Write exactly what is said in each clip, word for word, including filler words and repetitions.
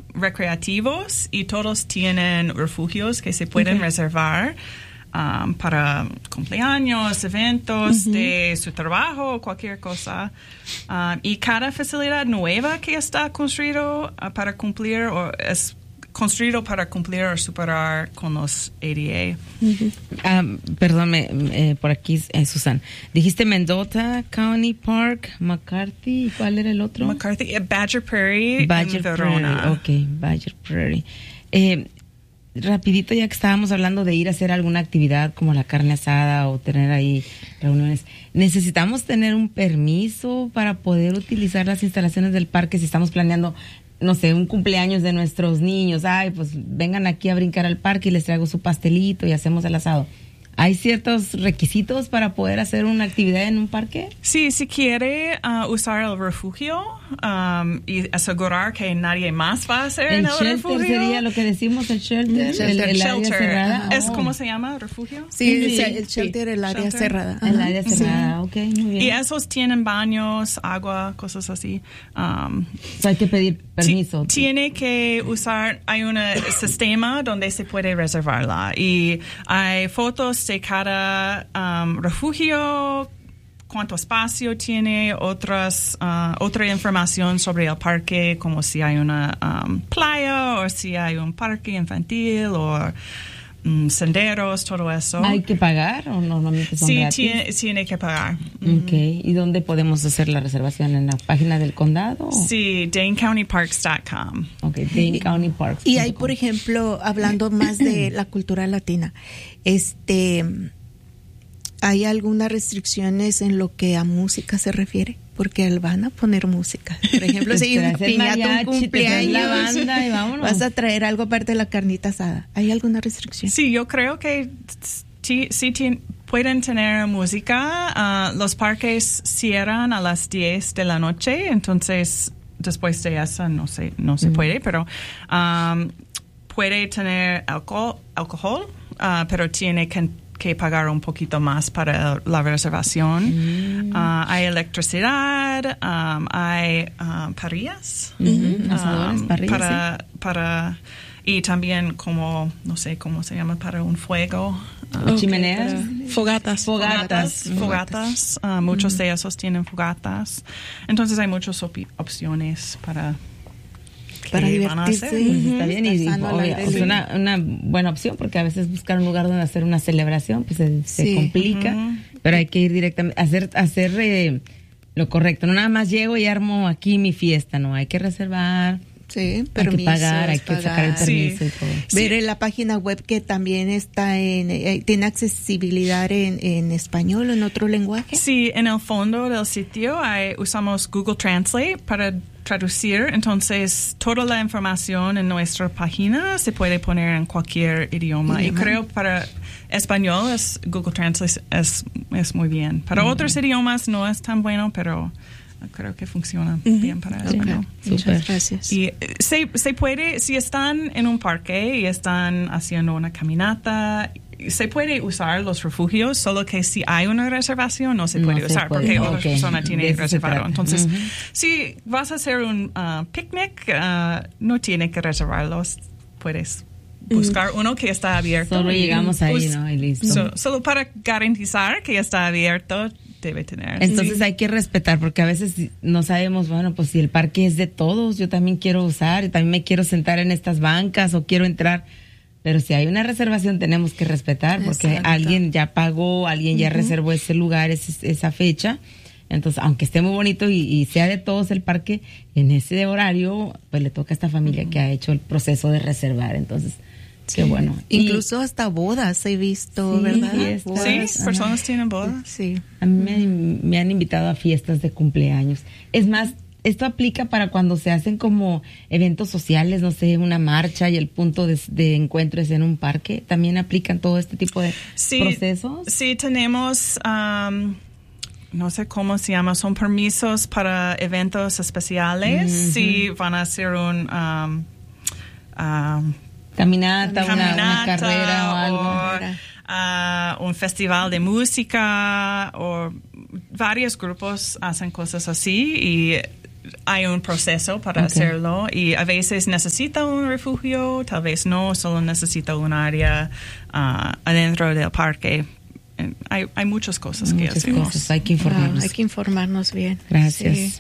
recreativos y todos tienen refugios que se pueden okay. reservar um, para cumpleaños, eventos uh-huh. de su trabajo, cualquier cosa. Um, y cada facilidad nueva que está construido uh, para cumplir o es construido para cumplir o superar con los A D A. Uh-huh. Um, perdón, eh, por aquí, eh, Susan. Dijiste Mendota County Park, McCarthy, ¿cuál era el otro? McCarthy, eh, Badger Prairie, Badger en Verona. Prairie, ok, Badger Prairie. Eh, rapidito, ya que estábamos hablando de ir a hacer alguna actividad como la carne asada o tener ahí reuniones, ¿necesitamos tener un permiso para poder utilizar las instalaciones del parque si estamos planeando, no sé, un cumpleaños de nuestros niños? Ay, pues vengan aquí a brincar al parque y les traigo su pastelito y hacemos el asado. ¿Hay ciertos requisitos para poder hacer una actividad en un parque? Sí, si quiere uh, usar el refugio um, y asegurar que nadie más va a hacer el en el shelter refugio. Sería lo que decimos, el shelter, el, el, el shelter. área cerrada. ¿Es oh. cómo se llama? ¿Refugio? Sí, sí, sí el shelter, el área shelter. cerrada. El área cerrada, sí. ok, muy bien. Y esos tienen baños, agua, cosas así. Um, o sea, hay que pedir permiso. T- tiene que usar, hay un sistema donde se puede reservarla y hay fotos de cada Um, refugio, cuánto espacio tiene, otras uh, otra información sobre el parque, como si hay una um, playa o si hay un parque infantil o um, senderos, todo eso. ¿Hay que pagar o normalmente son sí, gratis? Sí, tiene, tiene que pagar. Ok, ¿y dónde podemos hacer la reservación? ¿En la página del condado? Sí, Dane County Parks dot com. Ok, Dane County Parks. Y hay, por ejemplo, hablando más de la cultura latina, este... ¿hay algunas restricciones en lo que a música se refiere? Porque van a poner música. Por ejemplo, si hay una piñata, un cumpleaños, la banda y vámonos. Vas a traer algo aparte de la carnita asada. ¿Hay alguna restricción? Sí, yo creo que sí, sí t- pueden tener música. Uh, los parques cierran a las diez de la noche, entonces después de eso no se, no se mm. puede, pero um, puede tener alcohol, alcohol uh, pero tiene que que pagar un poquito más para la reservación. Mm. Uh, hay electricidad, um, hay um, parrillas, mm-hmm. Asadores, um, parrillas, para, sí. para y también como, no sé cómo se llama, para un fuego. Okay, chimeneas, fogatas, fogatas, fogatas. fogatas. Uh, muchos mm. de esos tienen fogatas. Entonces hay muchas op- opciones para para divertirse. Pues está bien, y, y obvio, es una, una buena opción, porque a veces buscar un lugar donde hacer una celebración pues se, se sí. complica, uh-huh. pero hay que ir directamente, hacer hacer eh, lo correcto. No nada más llego y armo aquí mi fiesta, no, hay que reservar. Sí, hay que pagar, hay que sacar el permiso sí. y todo. Ver sí. en la página web que también está en, eh, tiene accesibilidad en, en español o en otro lenguaje. Sí, en el fondo del sitio hay, usamos Google Translate para traducir, entonces toda la información en nuestra página se puede poner en cualquier idioma. idioma. Y creo para español es, Google Translate es, es muy bien. Para uh-huh. otros idiomas no es tan bueno, pero creo que funciona uh-huh. bien para el español. Okay. Muchas gracias. Y se, se puede, si están en un parque y están haciendo una caminata, se puede usar los refugios, solo que si hay una reservación no se puede no usar, se puede. porque Okay. otra persona tiene reservado. Entonces, uh-huh. si vas a hacer un uh, picnic, uh, no tiene que reservarlos, puedes buscar uh-huh. uno que está abierto. Solo y, llegamos ahí, us- ¿no? Y listo. So, solo para garantizar que está abierto, debe tener. Entonces sí. hay que respetar, porque a veces no sabemos, bueno, pues si el parque es de todos, yo también quiero usar, y también me quiero sentar en estas bancas o quiero entrar, pero si hay una reservación tenemos que respetar, porque Exacto. alguien ya pagó, alguien ya uh-huh. reservó ese lugar, ese, esa fecha. Entonces, aunque esté muy bonito y, y sea de todos el parque, en ese horario, pues le toca a esta familia uh-huh. que ha hecho el proceso de reservar. Entonces, sí. qué bueno. Incluso y, hasta bodas he visto, sí, ¿verdad? Fiestas, sí, personas ajá. tienen bodas. Sí. A mí me, me han invitado a fiestas de cumpleaños. Es más, esto aplica para cuando se hacen como eventos sociales, no sé, una marcha y el punto de, de encuentro es en un parque. ¿También aplican todo este tipo de sí, procesos? Sí, tenemos... Um, no sé cómo se llama, son permisos para eventos especiales. Mm-hmm. Si van a hacer un... Um, um, Caminata, Caminata una, una carrera o algo. O, uh, un festival de música, o varios grupos hacen cosas así y hay un proceso para okay. hacerlo y a veces necesita un refugio, tal vez no, solo necesita un área uh, adentro del parque. Hay, hay muchas cosas hay que muchas hacemos. Cosas. Hay que informarnos. Ah, hay que informarnos bien. Gracias. Sí.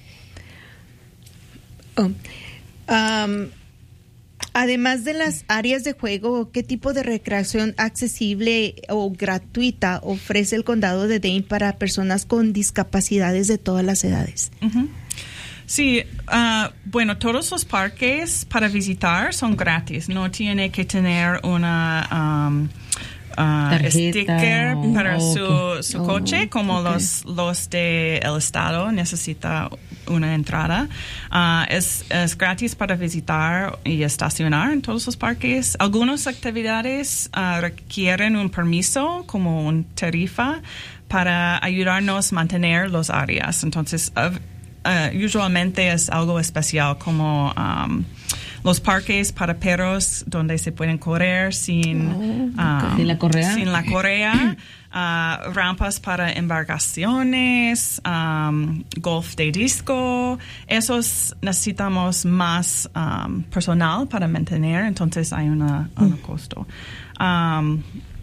Oh. Um, además de las áreas de juego, ¿qué tipo de recreación accesible o gratuita ofrece el condado de Dane para personas con discapacidades de todas las edades? Uh-huh. Sí, uh, bueno, todos los parques para visitar son gratis. No tiene que tener una... Um, Uh, sticker oh, para oh, su, okay. su coche, oh, como okay. los los de el estado necesita una entrada. Uh, es, es gratis para visitar y estacionar en todos los parques. Algunas actividades uh, requieren un permiso, como una tarifa, para ayudarnos a mantener las áreas. Entonces, uh, uh, usualmente es algo especial, como... Um, los parques para perros donde se pueden correr sin, oh, okay. um, ¿Sin la correa, sin la correa uh, rampas para embarcaciones, um, golf de disco. Esos necesitamos más um, personal para mantener, entonces hay una, mm. un costo. Um,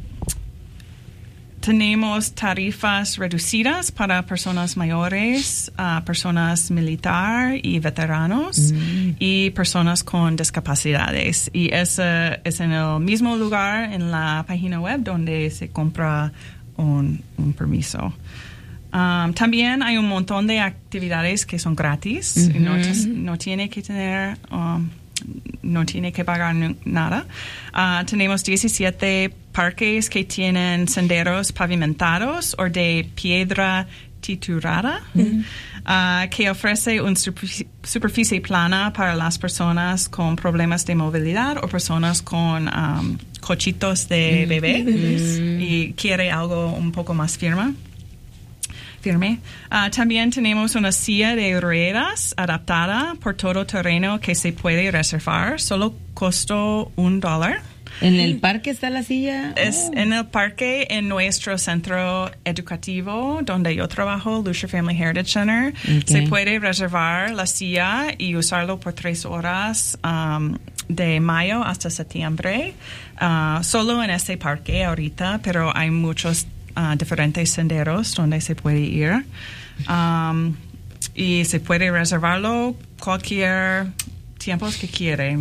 Tenemos tarifas reducidas para personas mayores, uh, personas militar y veteranos mm. y personas con discapacidades. Y ese es en el mismo lugar en la página web donde se compra un, un permiso. Um, también hay un montón de actividades que son gratis. Mm-hmm. No, no tiene que tener... Um, no tiene que pagar nada. Uh, tenemos diecisiete parques que tienen senderos pavimentados o de piedra triturada, mm-hmm. uh, que ofrece una superficie, superficie plana para las personas con problemas de movilidad o personas con um, cochitos de bebé mm-hmm. y quiere algo un poco más firme. firme. Uh, también tenemos una silla de ruedas adaptada por todo terreno que se puede reservar. Solo costó un dólar. ¿En el parque está la silla? Es oh. en el parque, en nuestro centro educativo, donde yo trabajo, Lucia Family Heritage Center. Okay. Se puede reservar la silla y usarlo por tres horas um, de mayo hasta septiembre. Uh, solo en este parque ahorita, pero hay muchos Uh, diferentes senderos donde se puede ir um, y se puede reservarlo cualquier tiempo que quiere.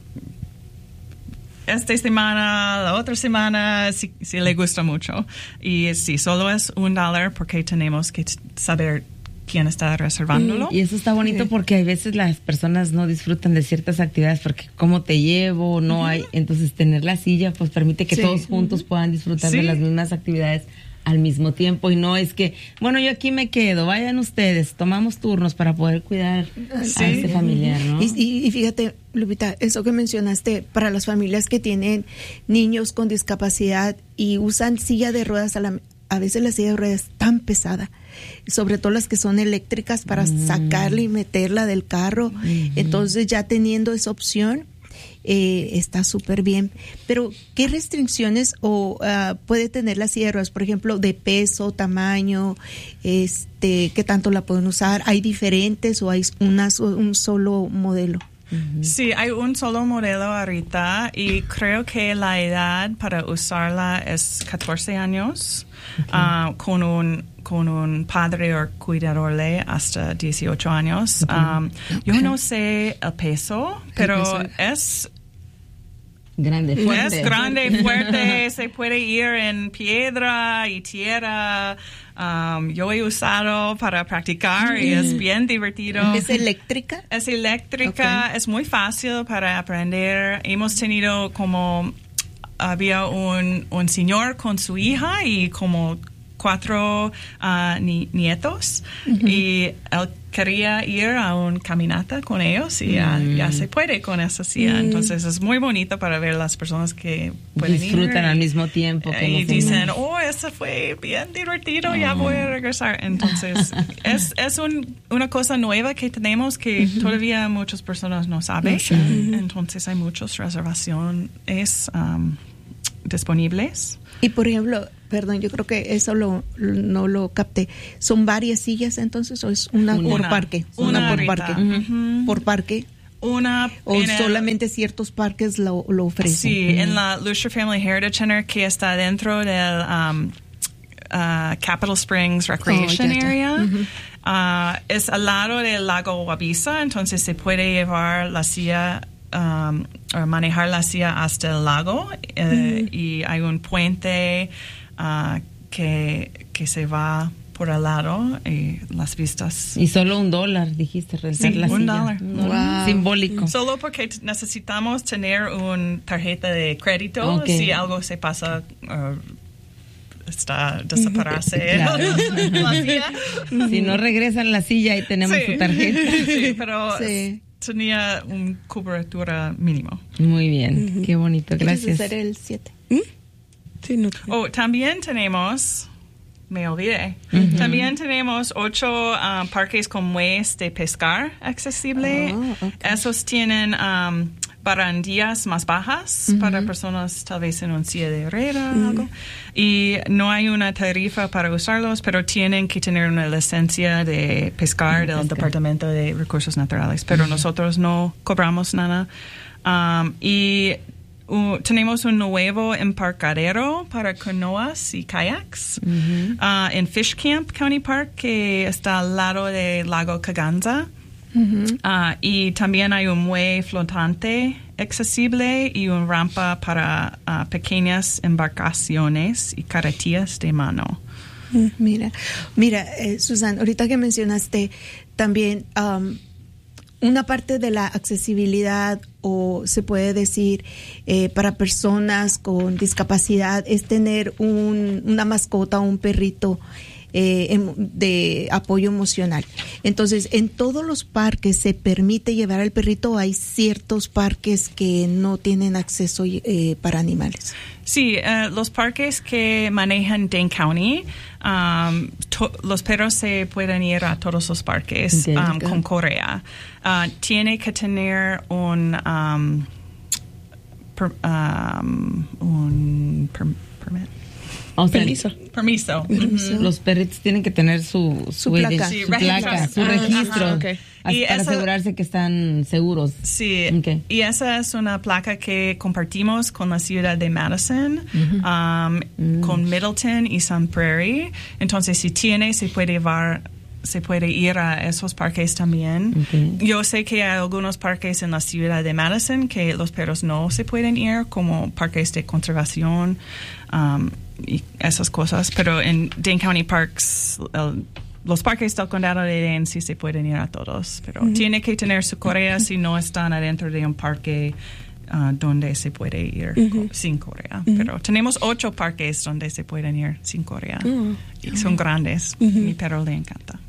Esta semana, la otra semana, si, si le gusta mucho. Y sí, solo es un dólar porque tenemos que saber quién está reservándolo. Y eso está bonito porque a veces las personas no disfrutan de ciertas actividades porque cómo te llevo, no uh-huh. hay, entonces tener la silla pues permite que sí. todos juntos uh-huh. puedan disfrutar sí. de las mismas actividades al mismo tiempo y no es que, bueno, yo aquí me quedo, vayan ustedes, tomamos turnos para poder cuidar sí. a este familiar, ¿no? Y, y, y fíjate, Lupita, eso que mencionaste, para las familias que tienen niños con discapacidad y usan silla de ruedas, a, la, a veces la silla de ruedas es tan pesada, sobre todo las que son eléctricas para mm. sacarla y meterla del carro, mm-hmm. entonces ya teniendo esa opción, Eh, está súper bien. Pero, ¿qué restricciones o uh, puede tener las silla de ruedas? Por ejemplo, de peso, tamaño, este, ¿qué tanto la pueden usar? ¿Hay diferentes o hay una, un solo modelo? Uh-huh. Sí, hay un solo modelo ahorita y creo que la edad para usarla es catorce años, okay. uh, con un con un padre o cuidadorle hasta dieciocho años. Okay. Um, okay. Yo no sé el peso, pero peso? es... Grande, fuerte. Es grande, fuerte, se puede ir en piedra y tierra. Um, yo he usado para practicar y es bien divertido. ¿Es eléctrica? Es eléctrica, okay. Es muy fácil para aprender. Hemos tenido como... Había un, un señor con su hija y como cuatro uh, ni, nietos uh-huh. y él quería ir a una caminata con ellos y ya, mm. ya se puede con esa silla. Mm. Entonces es muy bonito para ver las personas que pueden disfrutan ir al mismo tiempo. Que y dicen, demás. oh, eso fue bien divertido, oh. ya voy a regresar. Entonces es, es un, una cosa nueva que tenemos que uh-huh. todavía muchas personas no saben. Uh-huh. Entonces hay muchas reservaciones um, disponibles. Y por ejemplo, Perdón, yo creo que eso lo, no lo capté. ¿Son varias sillas entonces o es una, una por parque? Una, una por ahorita. parque. Uh-huh. ¿Por parque? Una ¿O el, solamente ciertos parques lo, lo ofrecen? Sí, uh-huh. en la Lusher Family Heritage Center que está dentro del um, uh, Capital Springs Recreation oh, ya, ya. Area. Uh-huh. Uh, es al lado del lago Waubesa, entonces se puede llevar la silla um, o manejar la silla hasta el lago uh, uh-huh. y hay un puente uh, que, que se va por al lado y las vistas. Y solo un dólar, dijiste, rentar sí, la un silla. dólar. Wow. Simbólico. Solo porque t- necesitamos tener una tarjeta de crédito okay. si algo se pasa. Uh, está desaparece claro. la silla. Si no regresan la silla y tenemos sí. su tarjeta. Sí, pero sí. tenía una cobertura mínimo. Muy bien, uh-huh. Qué bonito, gracias. ¿Quieres hacer el siete? ¿Mm? Sí, no. Oh, también tenemos, me olvidé, uh-huh. también tenemos ocho um, parques con muelles de pescar accesible. Oh, okay. Esos tienen um, barandillas más bajas uh-huh. para personas tal vez en un silla de ruedas uh-huh. algo. Y no hay una tarifa para usarlos, pero tienen que tener una licencia de pescar uh-huh. del pescar. Departamento de Recursos Naturales. Pero uh-huh. nosotros no cobramos nada. Um, y uh, tenemos un nuevo embarcadero para canoas y kayaks uh-huh. uh, en Fish Camp County Park, que está al lado del lago Kaganza. Uh-huh. Uh, y también hay un muelle flotante accesible y una rampa para uh, pequeñas embarcaciones y carretillas de mano. Mira, mira, eh, Susan, ahorita que mencionaste también um, una parte de la accesibilidad, o se puede decir eh, para personas con discapacidad, es tener un, una mascota o un perrito Eh, de apoyo emocional. Entonces, en todos los parques se permite llevar al perrito, o hay ciertos parques que no tienen acceso eh, para animales. Sí, uh, los parques que manejan Dane County, um, to- los perros se pueden ir a todos los parques okay, um, okay. con correa. Uh, tiene que tener un um, per, um, un per, permit. O sea, permiso. Permiso. Mm-hmm. Los perritos tienen que tener su, su, su placa, sí, su, placa, su registro, ajá, okay. para esa, asegurarse que están seguros. Sí, okay. Y esa es una placa que compartimos con la ciudad de Madison, uh-huh. um, uh-huh. con Middleton y Sun Prairie. Entonces, si tiene, se puede llevar, se puede ir a esos parques también. Okay. Yo sé que hay algunos parques en la ciudad de Madison que los perros no se pueden ir, como parques de conservación, um, y esas cosas, pero en Dane County Parks, el, los parques del condado de Dane sí se pueden ir a todos, pero uh-huh. tiene que tener su correa si no están adentro de un parque uh, donde se puede ir uh-huh. co- sin correa. Uh-huh. Pero tenemos ocho parques donde se pueden ir sin correa. Uh-huh. Y son grandes. Uh-huh. Mi perro le encanta.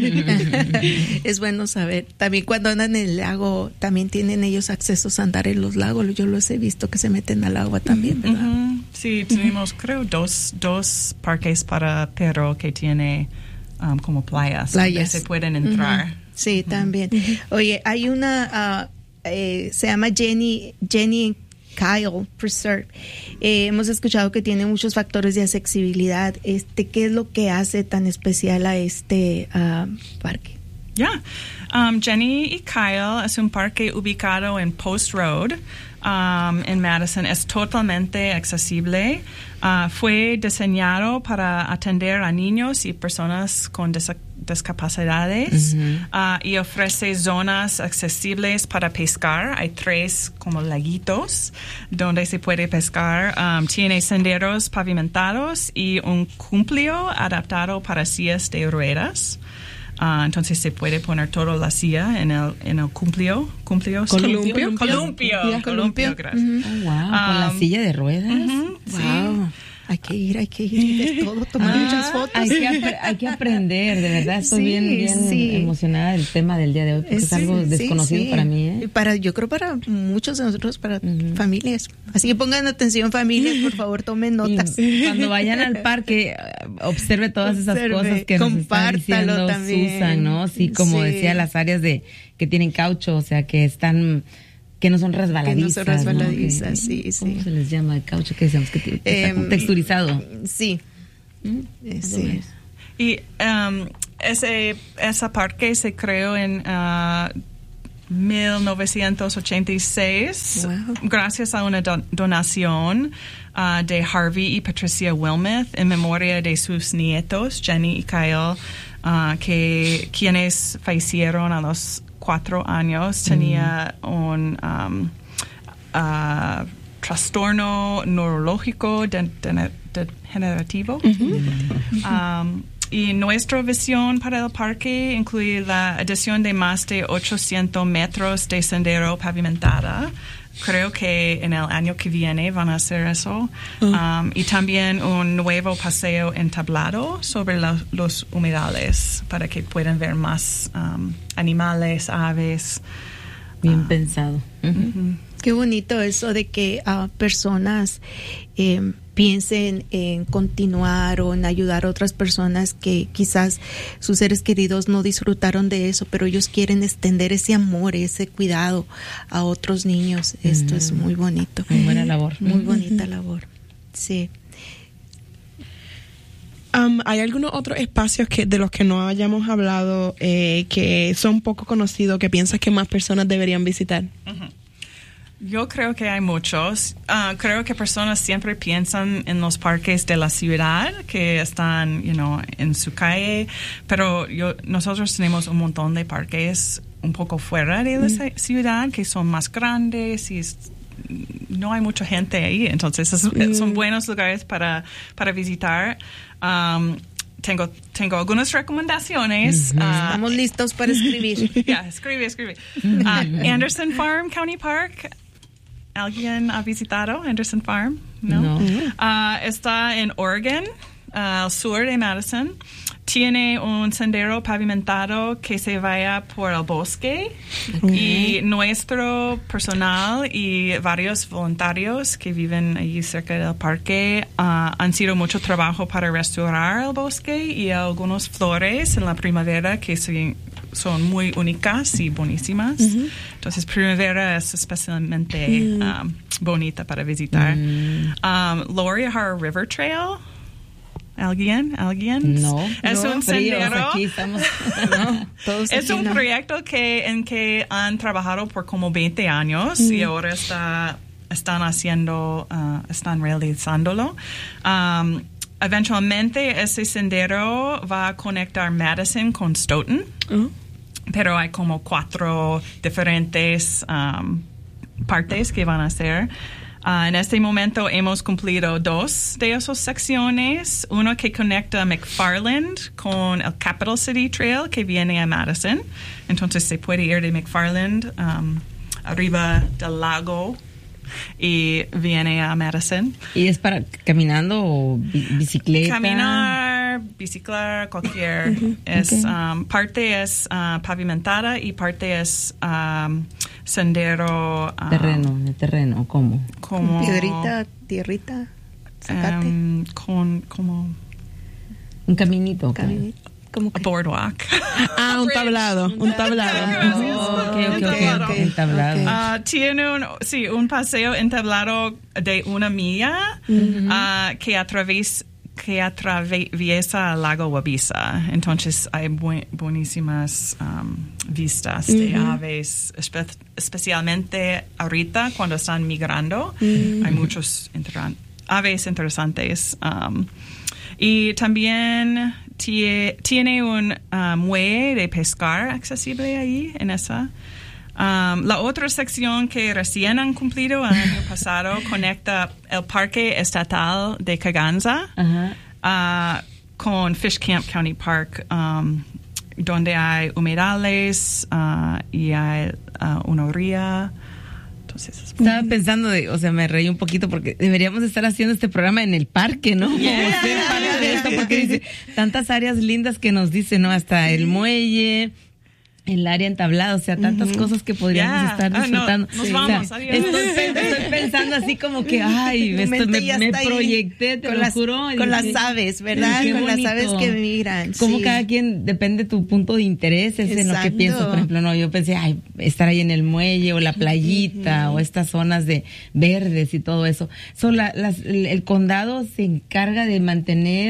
Es bueno saber. También cuando andan en el lago, también tienen ellos accesos a andar en los lagos. Yo los he visto que se meten al agua también, ¿verdad? Uh-huh. Sí, tenemos uh-huh. creo dos, dos parques para perro que tiene um, como playas, playas donde se pueden entrar. Uh-huh. Sí, uh-huh. también. Uh-huh. Oye, hay una, uh, eh, se llama Jenny, Jenny Kyle Preserve. Eh, hemos escuchado que tiene muchos factores de accesibilidad. Este, ¿qué es lo que hace tan especial a este uh, parque? Ya, yeah. um, Jenny y Kyle es un parque ubicado en Post Road, um, en Madison. Es totalmente accesible. Uh, fue diseñado para atender a niños y personas con des- discapacidades uh-huh. uh, y ofrece zonas accesibles para pescar. Hay tres como laguitos donde se puede pescar. Um, tiene senderos pavimentados y un cumplio adaptado para sillas de ruedas. Uh, entonces se puede poner toda la silla en el en el cumplio, cumplio, columpio, columpio, columpio, columpio, gracias. Uh-huh. Oh, wow, um, con la silla de ruedas. Uh-huh, wow. Sí. Hay que ir, hay que ir de todo, tomar ah, muchas fotos. Hay que, ap- hay que aprender, de verdad. Estoy sí, bien, bien sí. emocionada del tema del día de hoy, porque sí, es algo desconocido sí, sí. para mí. ¿eh? Para, yo creo para muchos de nosotros, para uh-huh. familias. Así que pongan atención, familias, por favor, tomen notas. Y cuando vayan al parque, observe todas esas observe, cosas que nos están diciendo también. Susan, ¿no? Sí, como sí. decía, las áreas de que tienen caucho, o sea, que están... que no son resbaladizas. Que no son resbaladizas, ¿no? sí, sí. ¿Cómo se les llama el caucho? ¿Qué decíamos? Que t- eh, texturizado. Sí, Mm, Sí. Y um, ese esa parque se creó en uh, mil novecientos ochenta y seis Wow. gracias a una don- donación uh, de Harvey y Patricia Wilmoth en memoria de sus nietos Jenny y Kyle, uh, que quienes fallecieron a los cuatro años. Tenía mm. un um, uh, trastorno neurológico de- de- degenerativo. Mm-hmm. Um, y nuestra visión para el parque incluye la adición de más de ochocientos metros de sendero pavimentada. Creo que en el año que viene van a hacer eso. Mm. Um, y también un nuevo paseo entablado sobre la, los humedales para que puedan ver más um, animales, aves. Bien uh, pensado. Uh-huh. Uh-huh. Qué bonito eso de que uh, personas eh, piensen en continuar o en ayudar a otras personas que quizás sus seres queridos no disfrutaron de eso, pero ellos quieren extender ese amor, ese cuidado a otros niños. Mm. Esto es muy bonito. Muy buena labor. Muy bonita labor. Sí. Um, ¿Hay algunos otros espacios que de los que no hayamos hablado eh, que son poco conocidos, que piensas que más personas deberían visitar? Uh-huh. Yo creo que hay muchos. Uh, creo que personas siempre piensan en los parques de la ciudad que están, you know, en su calle, pero yo, nosotros tenemos un montón de parques un poco fuera de la mm. ciudad que son más grandes y es, no hay mucha gente ahí, entonces es, mm. son buenos lugares para, para visitar. Um, Tengo, tengo algunas recomendaciones. Uh-huh. Uh, Estamos listos para escribir. Ya, yeah, escribe, escribe. Uh, Anderson Farm County Park. ¿Alguien ha visitado Anderson Farm? No. no. Uh, está en Oregon, uh, al sur de Madison. Tiene un sendero pavimentado que se vaya por el bosque. Okay. Y nuestro personal y varios voluntarios que viven allí cerca del parque uh, han sido mucho trabajo para restaurar el bosque y algunas flores en la primavera que se, son muy únicas y buenísimas. Uh-huh. Entonces, primavera es especialmente mm. um, bonita para visitar. Mm. Um, Laurel River Trail. ¿Alguien? ¿Alguien? No. Es no, un sendero. Aquí estamos. No, todos es aquí un no. proyecto que, en que han trabajado por como veinte años mm. y ahora está, están haciendo, uh, están realizándolo. Um, eventualmente ese sendero va a conectar Madison con Stoughton. Mm. Pero hay como cuatro diferentes um, partes que van a hacer. Uh, en este momento hemos cumplido dos de esas secciones. Uno que conecta McFarland con el Capital City Trail que viene a Madison. Entonces se puede ir de McFarland um, arriba del lago y viene a Madison. ¿Y es para caminando o bicicleta? Caminar, bicicleta, cualquier. Uh-huh. Es, okay. um, parte es uh, pavimentada y parte es um, sendero. Um, terreno, de terreno, ¿cómo? Como, piedrita, tierrita, zacate. Um, con, como... Un caminito. Caminito. Como que... boardwalk. Ah, un tablado, un tablado. Oh, okay, okay, okay, okay. Entablado. Okay. Uh, tiene un, sí, un paseo entablado de una milla uh-huh. uh, que atraviesa que atraviesa el lago Wabiza. Entonces hay bu- buenísimas um, vistas uh-huh. de aves, espe- especialmente ahorita cuando están migrando. Uh-huh. Hay muchos inter- aves interesantes. Um, y también tie- tiene un uh, muelle de pescar accesible ahí en esa. Um, la otra sección que recién han cumplido el año pasado conecta el Parque Estatal de Caganza uh-huh. uh, con Fish Camp County Park, um, donde hay humedales uh, y hay uh, una ría. Entonces, estaba pensando, de, o sea, me reí un poquito porque deberíamos estar haciendo este programa en el parque, ¿no? Yeah. Ser parte de esto, porque dice tantas áreas lindas que nos dice, ¿no? Hasta el muelle, el área entablada, o sea, tantas uh-huh. cosas que podríamos yeah. estar disfrutando. Ah, no, nos vamos, o sea, estoy, estoy pensando así como que, ay, esto, me, me proyecté, te con lo las, juro. Con dije, las aves, ¿verdad? Con bonito. Las aves que migran. Como sí. cada quien, depende de tu punto de interés, es en lo que pienso. Por ejemplo, no, yo pensé, ay, estar ahí en el muelle o la playita uh-huh. o estas zonas de verdes y todo eso. So, la, las, el, el condado se encarga de mantener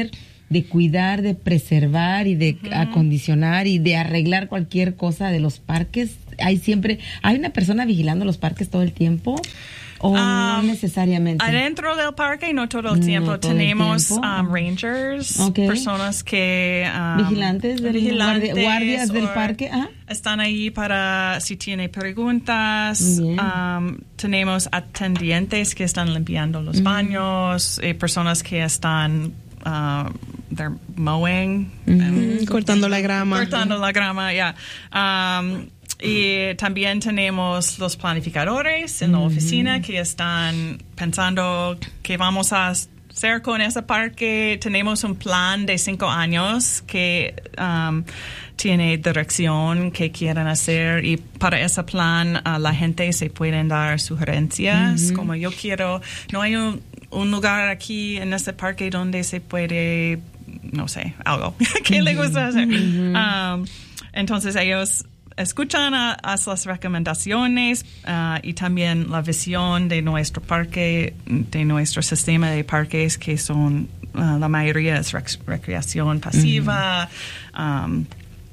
de cuidar, de preservar y de uh-huh. acondicionar y de arreglar cualquier cosa de los parques? Hay siempre, hay una persona vigilando los parques todo el tiempo. ¿O um, no necesariamente? Adentro del parque, no todo el tiempo. No todo Tenemos el tiempo. Um, rangers, okay. personas que... Um, vigilantes, del, vigilantes guardia, guardias del parque. Ajá. Están ahí para si tiene preguntas. Um, tenemos atendientes que están limpiando los mm. baños, eh, personas que están... Uh, they're mowing. Mm-hmm. Um, cortando la grama. Cortando la grama, ya. Yeah. Um, Y también tenemos los planificadores en la mm-hmm. oficina que están pensando qué vamos a hacer con ese parque. Tenemos un plan de cinco años que um, tiene dirección que quieren hacer y para ese plan uh, la gente se pueden dar sugerencias mm-hmm. como yo quiero. No hay un, un lugar aquí en este parque donde se puede, no sé, algo que mm-hmm. le gusta hacer. Mm-hmm. Um, entonces ellos escuchan a, a las recomendaciones uh, y también la visión de nuestro parque, de nuestro sistema de parques que son, uh, la mayoría es rec- recreación pasiva. Uh-huh. Um,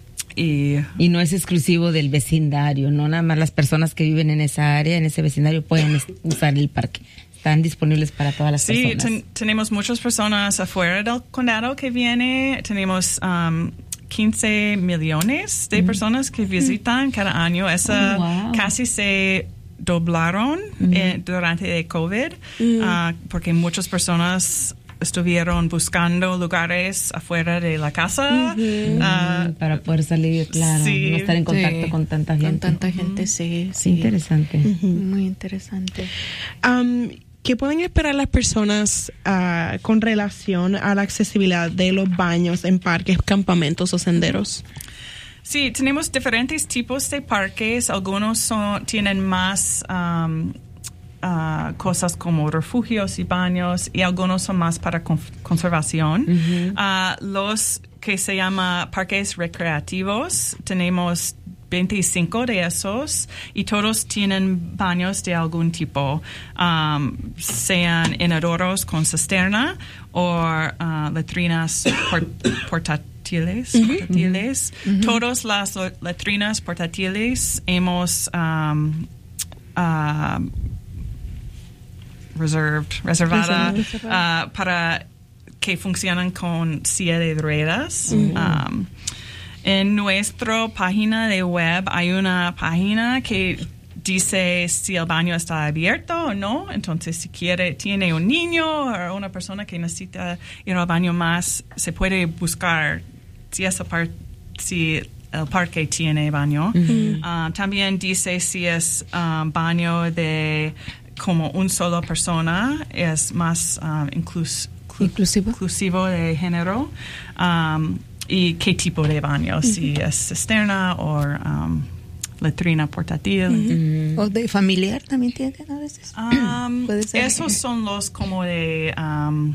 y, y no es exclusivo del vecindario, no nada más las personas que viven en esa área, en ese vecindario pueden usar el parque. Están disponibles para todas las sí, personas. Sí, ten- tenemos muchas personas afuera del condado que vienen. Tenemos... Um, quince millones de personas que visitan mm. cada año. Esa oh, wow. casi se doblaron mm. eh, durante el COVID mm. uh, porque muchas personas estuvieron buscando lugares afuera de la casa. Mm-hmm. Uh, para poder salir, claro, sí, no estar en contacto sí. con tanta gente. Con tanta gente, sí. sí. Interesante. Mm-hmm. Muy interesante. Um, ¿Qué pueden esperar las personas uh, con relación a la accesibilidad de los baños en parques, campamentos o senderos? Sí, tenemos diferentes tipos de parques. Algunos son, tienen más um, uh, cosas como refugios y baños y algunos son más para con- conservación. Uh-huh. Uh, los que se llaman parques recreativos, tenemos veinticinco de esos y todos tienen baños de algún tipo, um, sean inodoros con cisterna o uh, letrinas port- portátiles. Uh-huh. portátiles. Uh-huh. Todas las letrinas portátiles hemos um, uh, reserved, reservada uh, para que funcionan con silla de ruedas. Uh-huh. Um, En nuestra página de web hay una página que dice si el baño está abierto o no. Entonces, si quiere, tiene un niño o una persona que necesita ir al baño más, se puede buscar si esa par- si el parque tiene baño. Uh-huh. Uh, también dice si es um, baño de como un solo persona, es más um, inclus- clu- inclusivo. inclusivo de género. Um, y qué tipo de baño, uh-huh. si es cisterna o um, letrina portátil. Uh-huh. Uh-huh. O de familiar también tienen a veces. Um, Puede ser. Esos son los como de um,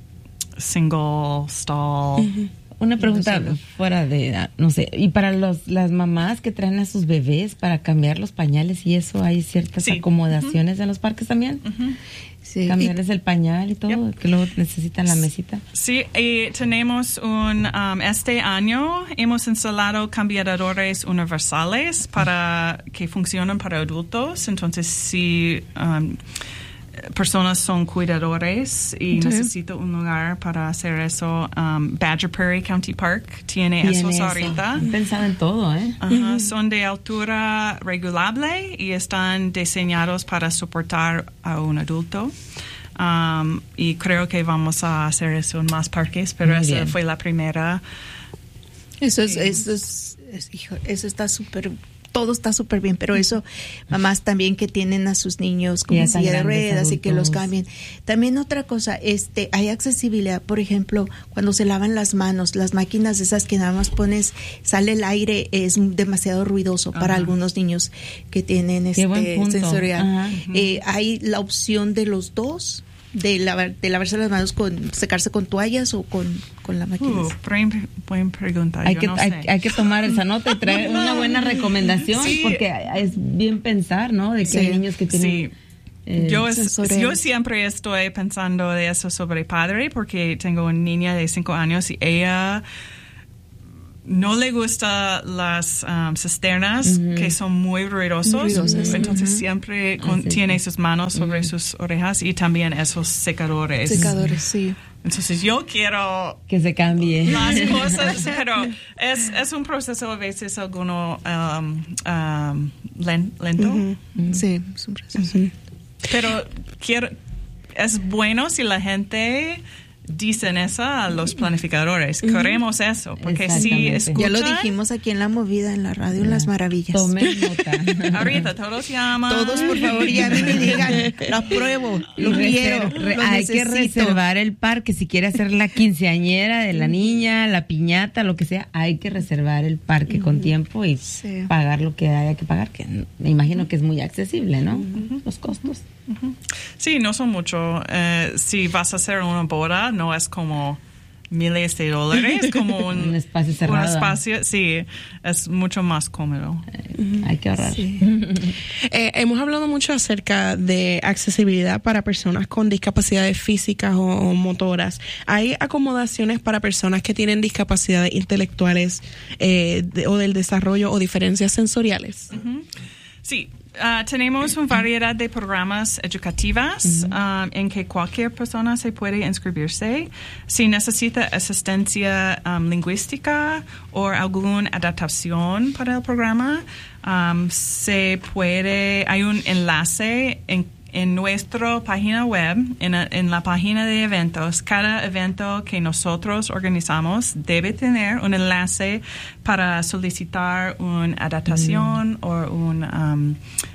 single stall. Uh-huh. Una pregunta no sé, fuera de, no sé, y para los las mamás que traen a sus bebés para cambiar los pañales y eso, ¿hay ciertas sí. acomodaciones uh-huh. en los parques también? Uh-huh. Sí. Cambiarles el pañal y todo, yep. que luego necesitan la mesita. Sí, y tenemos un, um, este año hemos instalado cambiadores universales para que funcionen para adultos. Entonces, si um, personas son cuidadores y uh-huh. necesitan un lugar para hacer eso, um, Badger Prairie County Park tiene, tiene esos eso. ahorita. He pensado en todo, ¿eh? Uh-huh. Uh-huh. Son de altura regulable y están diseñados para soportar a un adulto. Um, y creo que vamos a hacer eso en más parques, pero Muy esa bien. fue la primera. Eso es, eso es, es hijo, eso está súper, todo está súper bien, pero eso, mamás también que tienen a sus niños con silla de ruedas y que los cambien. También otra cosa, este, hay accesibilidad, por ejemplo, cuando se lavan las manos, las máquinas esas que nada más pones, sale el aire, es demasiado ruidoso Ajá. para algunos niños que tienen este sensorial. Eh, hay la opción de los dos. De, lavar, de lavarse las manos con secarse con toallas o con, con la máquina. Uh, buena pregunta. Hay Yo que, no hay, sé. hay que tomar esa nota y traer una buena recomendación sí. porque es bien pensar, ¿no? De que sí. hay niños que tienen... Sí. eh, Yo, es, sensoriales. yo siempre estoy pensando de eso sobre padre porque tengo una niña de cinco años y ella no le gusta las um, cisternas uh-huh. que son muy ruidosos. Ruidosas. Entonces Uh-huh. siempre con, Así tiene es. sus manos sobre Uh-huh. sus orejas y también esos secadores. Secadores, sí. Entonces yo quiero que se cambie. las cosas, pero es, es un proceso a veces alguno um, um, len- lento. Uh-huh. Uh-huh. Sí, es un proceso. Uh-huh. Pero quiero, es bueno si la gente dicen eso a los planificadores. Uh-huh. Queremos eso, porque si escuchan... Ya lo dijimos aquí en La Movida, en la radio, en Las Maravillas. Tomen nota. Ahorita todos llaman. Todos, por favor, llamen y digan, lo apruebo, lo Reser- quiero, re- lo hay necesito. que reservar el parque. Si quiere hacer la quinceañera de la niña, la piñata, lo que sea, hay que reservar el parque uh-huh. con tiempo y sí. pagar lo que haya que pagar, que me imagino que es muy accesible, ¿no? Uh-huh. Los costos. Uh-huh. Sí, no son mucho. Eh, si vas a hacer una boda, no es como miles de dólares, como un, un espacio cerrado. Un espacio, sí, es mucho más cómodo. Eh, hay que ahorrar. Sí. Eh, hemos hablado mucho acerca de accesibilidad para personas con discapacidades físicas o, o motoras. ¿Hay acomodaciones para personas que tienen discapacidades intelectuales eh, de, o del desarrollo o diferencias sensoriales? Uh-huh. Sí. Uh, tenemos una variedad de programas educativos uh-huh. um, en que cualquier persona se puede inscribirse. Si necesita asistencia um, lingüística o alguna adaptación para el programa, um, se puede, hay un enlace en En nuestra página web, en, a, en la página de eventos, cada evento que nosotros organizamos debe tener un enlace para solicitar una adaptación mm. o un um,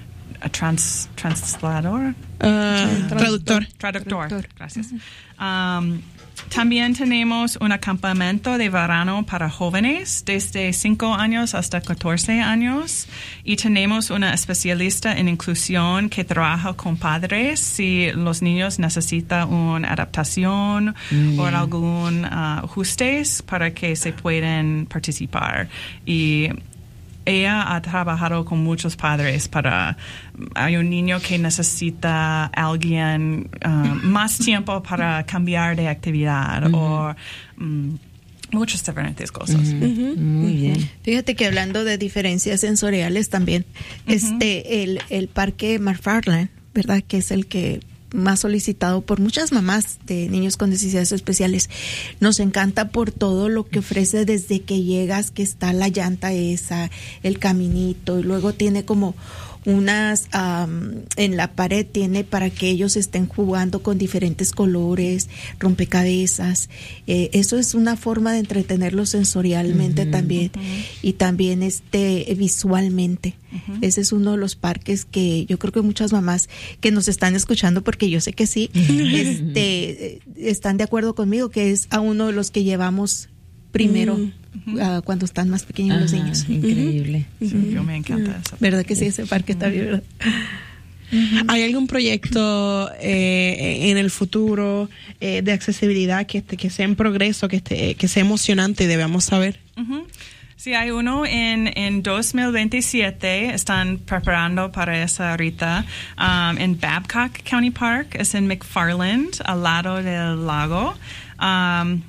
trans, translador. Uh, traductor. Traductor. Traductor. Gracias. Um, También tenemos un campamento de verano para jóvenes desde cinco años hasta catorce años y tenemos una especialista en inclusión que trabaja con padres si los niños necesitan una adaptación mm. o algún uh, ajustes para que se puedan participar. Y ella ha trabajado con muchos padres para... Hay un niño que necesita alguien uh, más tiempo para cambiar de actividad uh-huh. o um, muchas diferentes cosas. Uh-huh. Uh-huh. Muy bien. Fíjate que hablando de diferencias sensoriales también, uh-huh. este el, el parque McFarland, ¿verdad? Que es el que más solicitado por muchas mamás de niños con necesidades especiales. Nos encanta por todo lo que ofrece desde que llegas, que está la llanta esa, el caminito, y luego tiene como unas um, en la pared tiene para que ellos estén jugando con diferentes colores, rompecabezas. Eh, eso es una forma de entretenerlos sensorialmente uh-huh. también uh-huh. y también este visualmente. Uh-huh. Ese es uno de los parques que yo creo que muchas mamás que nos están escuchando, porque yo sé que sí, uh-huh. este están de acuerdo conmigo que es a uno de los que llevamos primero. Uh-huh. Uh, cuando están más pequeños Ajá, los niños. Increíble. Uh-huh. Sí, yo me encanta eso. ¿Verdad que sí? Ese parque está bien, ¿verdad? Uh-huh. ¿Hay algún proyecto eh, en el futuro eh, de accesibilidad que, esté, que sea en progreso, que, esté, que sea emocionante y debamos saber? Uh-huh. Sí, hay uno en, en dos mil veintisiete, están preparando para eso ahorita, um, en Babcock County Park, es en McFarland, al lado del lago. Um,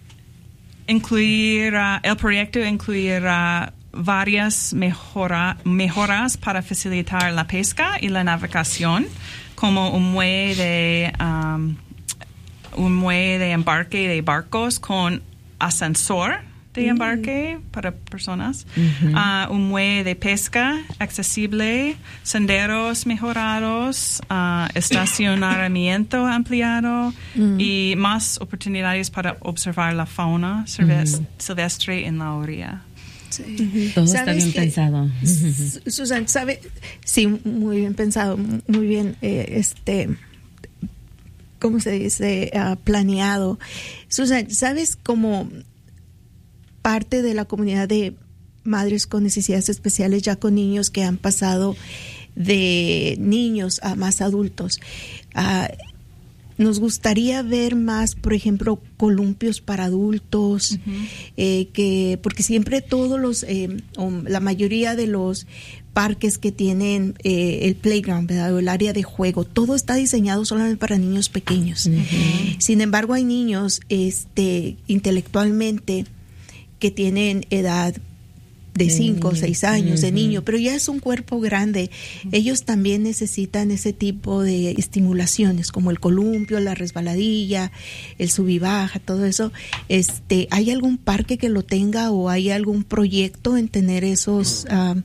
Incluirá, el proyecto incluirá varias mejora, mejoras para facilitar la pesca y la navegación, como un muelle de, um, un muelle de embarque de barcos con ascensor de embarque mm. para personas, uh-huh. uh, un muelle de pesca accesible, senderos mejorados, uh, estacionamiento ampliado mm. y más oportunidades para observar la fauna silvestre, uh-huh. silvestre en la orilla. Sí. Uh-huh. Todo está bien que, pensado. Susan, ¿sabe? Sí, muy bien pensado, muy bien, eh, este, ¿cómo se dice? Uh, planeado. Susan, ¿sabes cómo parte de la comunidad de madres con necesidades especiales, ya con niños que han pasado de niños a más adultos? Uh, nos gustaría ver más, por ejemplo, columpios para adultos, uh-huh. eh, que porque siempre todos los, eh, la mayoría de los parques que tienen eh, el playground, ¿verdad? O el área de juego. Todo está diseñado solamente para niños pequeños. Uh-huh. Sin embargo, hay niños este, intelectualmente que tienen edad de cinco o seis años uh-huh. de niño, pero ya es un cuerpo grande. Uh-huh. Ellos también necesitan ese tipo de estimulaciones, como el columpio, la resbaladilla, el sub y baja, todo eso. Este, ¿hay algún parque que lo tenga o hay algún proyecto en tener esos uh,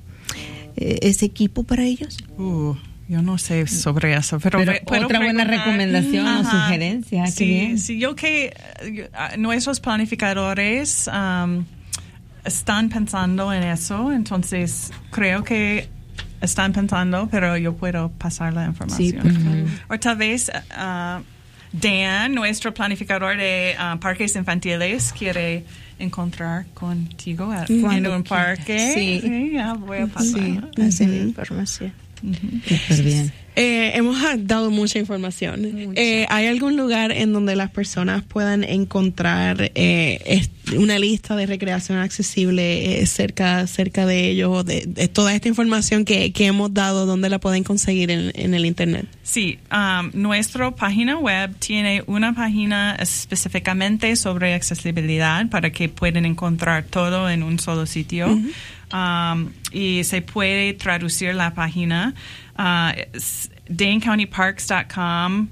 ese equipo para ellos? Uh. Yo no sé sobre eso, pero, pero puedo otra buena recomendación uh-huh. o sugerencia. Sí, qué bien. sí, yo que uh, nuestros planificadores um, están pensando en eso, entonces creo que están pensando, pero yo puedo pasar la información. Sí, uh-huh. O tal vez uh, Dan, nuestro planificador de uh, parques infantiles, quiere encontrar contigo a, en un parque. Sí, sí, ya voy a pasar. Sí, uh-huh. hacer la información. Uh-huh. Súper bien. Eh, hemos dado mucha información. Mucha. Eh, ¿Hay algún lugar en donde las personas puedan encontrar eh, una lista de recreación accesible eh, cerca cerca de ellos? De, de toda esta información que, que hemos dado, ¿dónde la pueden conseguir en, en el internet? Sí, um, nuestra página web tiene una página específicamente sobre accesibilidad para que puedan encontrar todo en un solo sitio. Uh-huh. Um, y se puede traducir la página uh, dane county parks dot com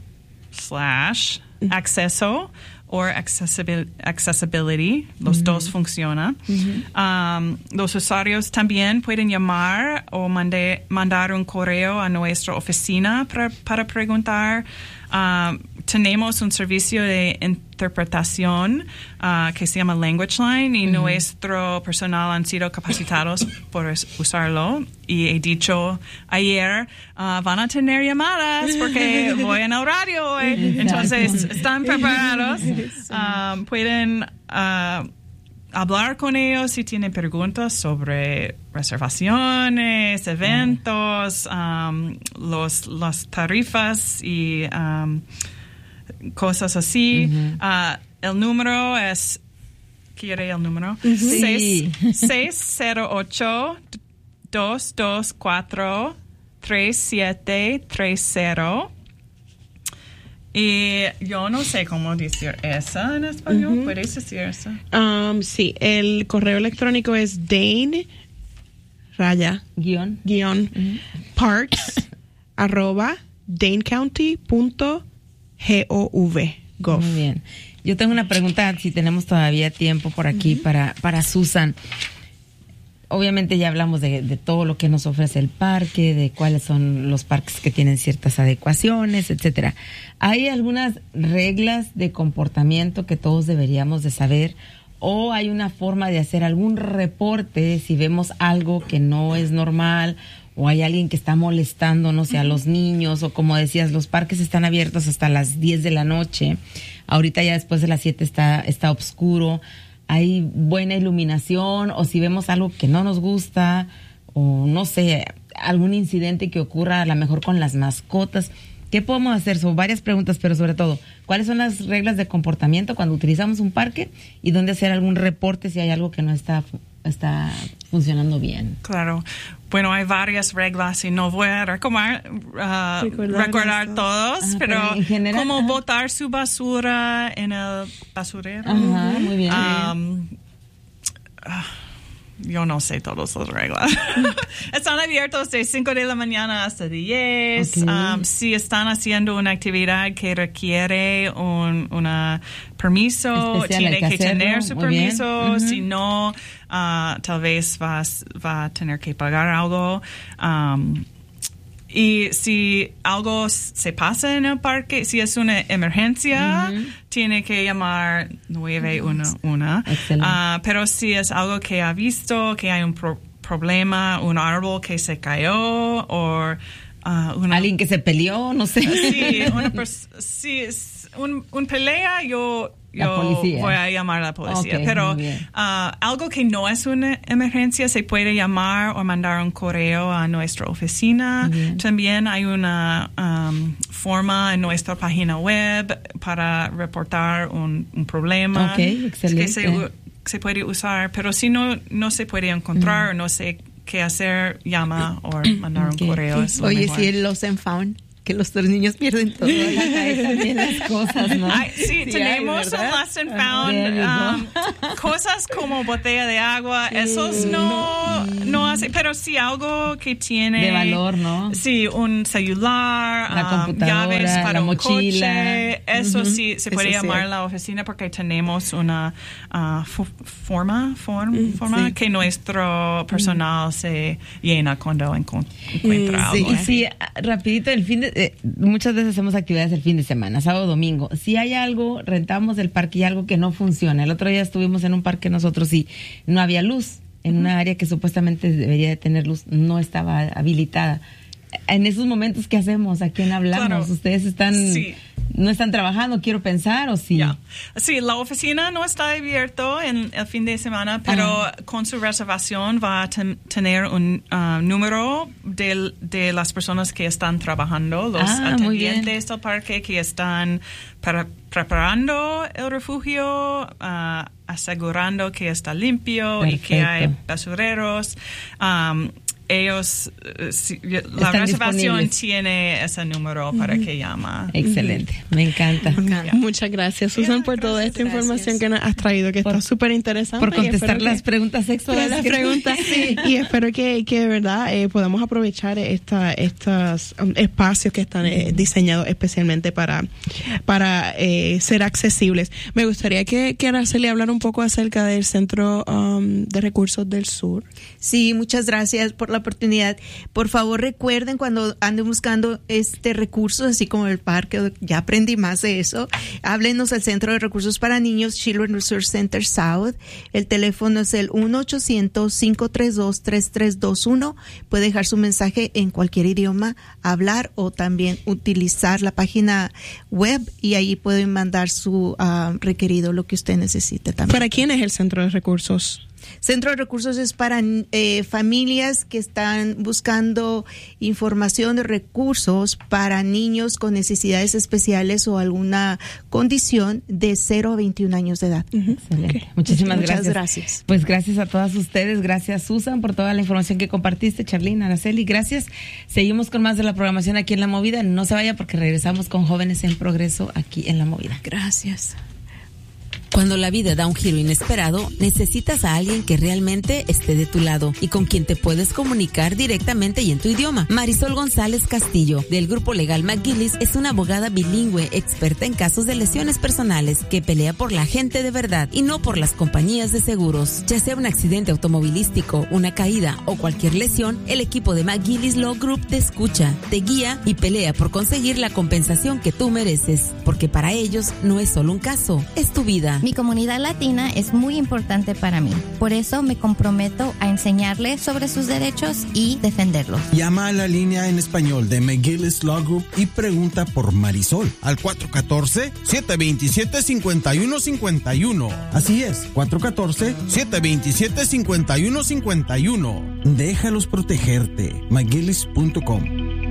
slash acceso o accessibil- accessibility. Los uh-huh. dos funcionan. Uh-huh. Um, los usuarios también pueden llamar o mande, mandar un correo a nuestra oficina para, para preguntar. Um, tenemos un servicio de interpretación uh, que se llama Language Line y uh-huh. nuestro personal han sido capacitados por usarlo y he dicho ayer uh, van a tener llamadas porque voy en el radio hoy. Entonces están preparados, um, pueden uh, hablar con ellos si tienen preguntas sobre reservaciones, eventos, um, los, las tarifas y um, cosas así. Uh-huh. Uh, el número es, ¿quiere el número? Uh-huh. Sí. seis cero ocho, dos dos cuatro, tres siete tres cero. Y yo no sé cómo decir esa en español. Uh-huh. ¿Puedes decir esa? Um, sí, el correo electrónico es Dane raya guión guión uh-huh. parks arroba danecounty punto gov. Muy bien. Yo tengo una pregunta, si tenemos todavía tiempo por aquí uh-huh. para para Susan. Obviamente ya hablamos de, de todo lo que nos ofrece el parque, de cuáles son los parques que tienen ciertas adecuaciones, etcétera. ¿Hay algunas reglas de comportamiento que todos deberíamos de saber? ¿O hay una forma de hacer algún reporte si vemos algo que no es normal? ¿O hay alguien que está molestando, no sé, a los niños? O como decías, los parques están abiertos hasta las diez de la noche. Ahorita ya después de las siete está, está oscuro. ¿Hay buena iluminación? O si vemos algo que no nos gusta, o no sé, algún incidente que ocurra a lo mejor con las mascotas. ¿Qué podemos hacer? Son varias preguntas, pero sobre todo, ¿cuáles son las reglas de comportamiento cuando utilizamos un parque? ¿Y dónde hacer algún reporte si hay algo que no está, está funcionando bien? Claro. Bueno, hay varias reglas y no voy a recomar, uh, recordar, recordar todos, Ajá, pero, pero en general, como ajá. botar su basura en el basurero. Ajá, muy bien. Um, uh, yo no sé todas las reglas. Están abiertos de cinco de la mañana hasta diez. Okay. Um, si están haciendo una actividad que requiere un una permiso, especial, tiene que, que tener su Muy permiso. Uh-huh. Si no, uh, tal vez va, va a tener que pagar algo. Um, Y si algo se pasa en el parque, si es una emergencia, uh-huh. tiene que llamar nueve uno uno. Uh, pero si es algo que ha visto, que hay un pro- problema, un árbol que se cayó, o uh, una, alguien que se peleó, no sé. Sí, una pers- sí es un, un pelea, yo... Yo voy a llamar a la policía. Okay, pero uh, algo que no es una emergencia se puede llamar o mandar un correo a nuestra oficina. Bien. También hay una um, forma en nuestra página web para reportar un, un problema. Okay, excelente. Que se, se puede usar, pero si no, no se puede encontrar, mm. no sé que hacer, llama o mandar Okay. un correo. Es lo Oye, mejor. si el Lost and Found, que los tres niños pierden todo. Hay también las cosas, ¿no? Ay, sí, Sí, tenemos hay, ¿verdad? un Lost and Found. There you um, cosas como botella de agua, esos no, no hace, pero sí algo que tiene De valor, ¿no? Sí, un celular, La um, computadora, llaves para la un mochila. coche. Eso Ujú, sí se eso puede sí llamar hay. a la oficina porque tenemos una uh, fu- forma, form- forma sí. que nuestro personal se llena cuando encon- encuentra Mm, sí. algo. Y ¿eh? si, ah, rapidito, el fin de, eh, muchas veces hacemos actividades el fin de semana, sábado, domingo. Si hay algo, rentamos el parque y algo que no funciona. El otro día estuvimos en un parque nosotros y no había luz. En una área que supuestamente debería de tener luz, no estaba habilitada. En esos momentos, ¿qué hacemos? ¿A quién hablamos? Claro. ¿Ustedes están, Sí. no están trabajando, quiero pensar, o sí? Ya. Sí, la oficina no está abierto en el fin de semana, pero Ah. con su reservación va a ten- tener un uh, número de, de las personas que están trabajando, los Ah, muy bien. atendientes del parque que están para- preparando el refugio, uh, asegurando que está limpio y que hay Perfecto. basureros. Um, ellos, eh, si- la Están reservación disponibles. tiene ese número para que llama. Excelente, me encanta. Muchas gracias, Susan, por toda esta gracias. información que nos has traído, que Por- está súper interesante. Por y contestar espero las que- preguntas sexuales. Todas las que- preguntas. Y espero que, que de verdad eh, podamos aprovechar esta, estos um, espacios que están eh, diseñados especialmente para, para eh, ser accesibles. Me gustaría que, que Araceli hablara un poco acerca del Centro um, de Recursos del Sur. Sí, muchas gracias por la oportunidad. Por favor, recuerden cuando anden buscando este recursos, así como el parque, ya aprendí más de eso, háblenos al Centro de Recursos para Niños, Children Resource Center South. El teléfono es el uno ochocientos, cinco tres dos, tres tres dos uno. Puede dejar su mensaje en cualquier idioma, hablar o también utilizar la página web y ahí pueden mandar su ah, requerido, lo que usted necesite también. ¿Para quién es el Centro de Recursos? Centro de Recursos es para eh, familias que están buscando información de recursos para niños con necesidades especiales o alguna condición de cero a veintiún años de edad. Excelente. Ok. Muchísimas Muchas gracias. gracias. Pues gracias a todas ustedes. Gracias, Susan, por toda la información que compartiste. Charlene, Araceli, gracias. Seguimos con más de la programación aquí en La Movida. No se vaya porque regresamos con Jóvenes en Progreso aquí en La Movida. Gracias. Cuando la vida da un giro inesperado, necesitas a alguien que realmente esté de tu lado y con quien te puedes comunicar directamente y en tu idioma. Marisol González Castillo, del Grupo Legal McGillis, es una abogada bilingüe experta en casos de lesiones personales que pelea por la gente de verdad y no por las compañías de seguros. Ya sea un accidente automovilístico, una caída o cualquier lesión, el equipo de McGillis Law Group te escucha, te guía y pelea por conseguir la compensación que tú mereces. Porque para ellos no es solo un caso, es tu vida. Mi comunidad latina es muy importante para mí. Por eso me comprometo a enseñarles sobre sus derechos y defenderlos. Llama a la línea en español de McGillis Law Group y pregunta por Marisol al cuatro uno cuatro, siete dos siete, cinco uno cinco uno. Así es, cuatro uno cuatro, siete dos siete, cinco uno cinco uno. Déjalos protegerte. McGillis punto com.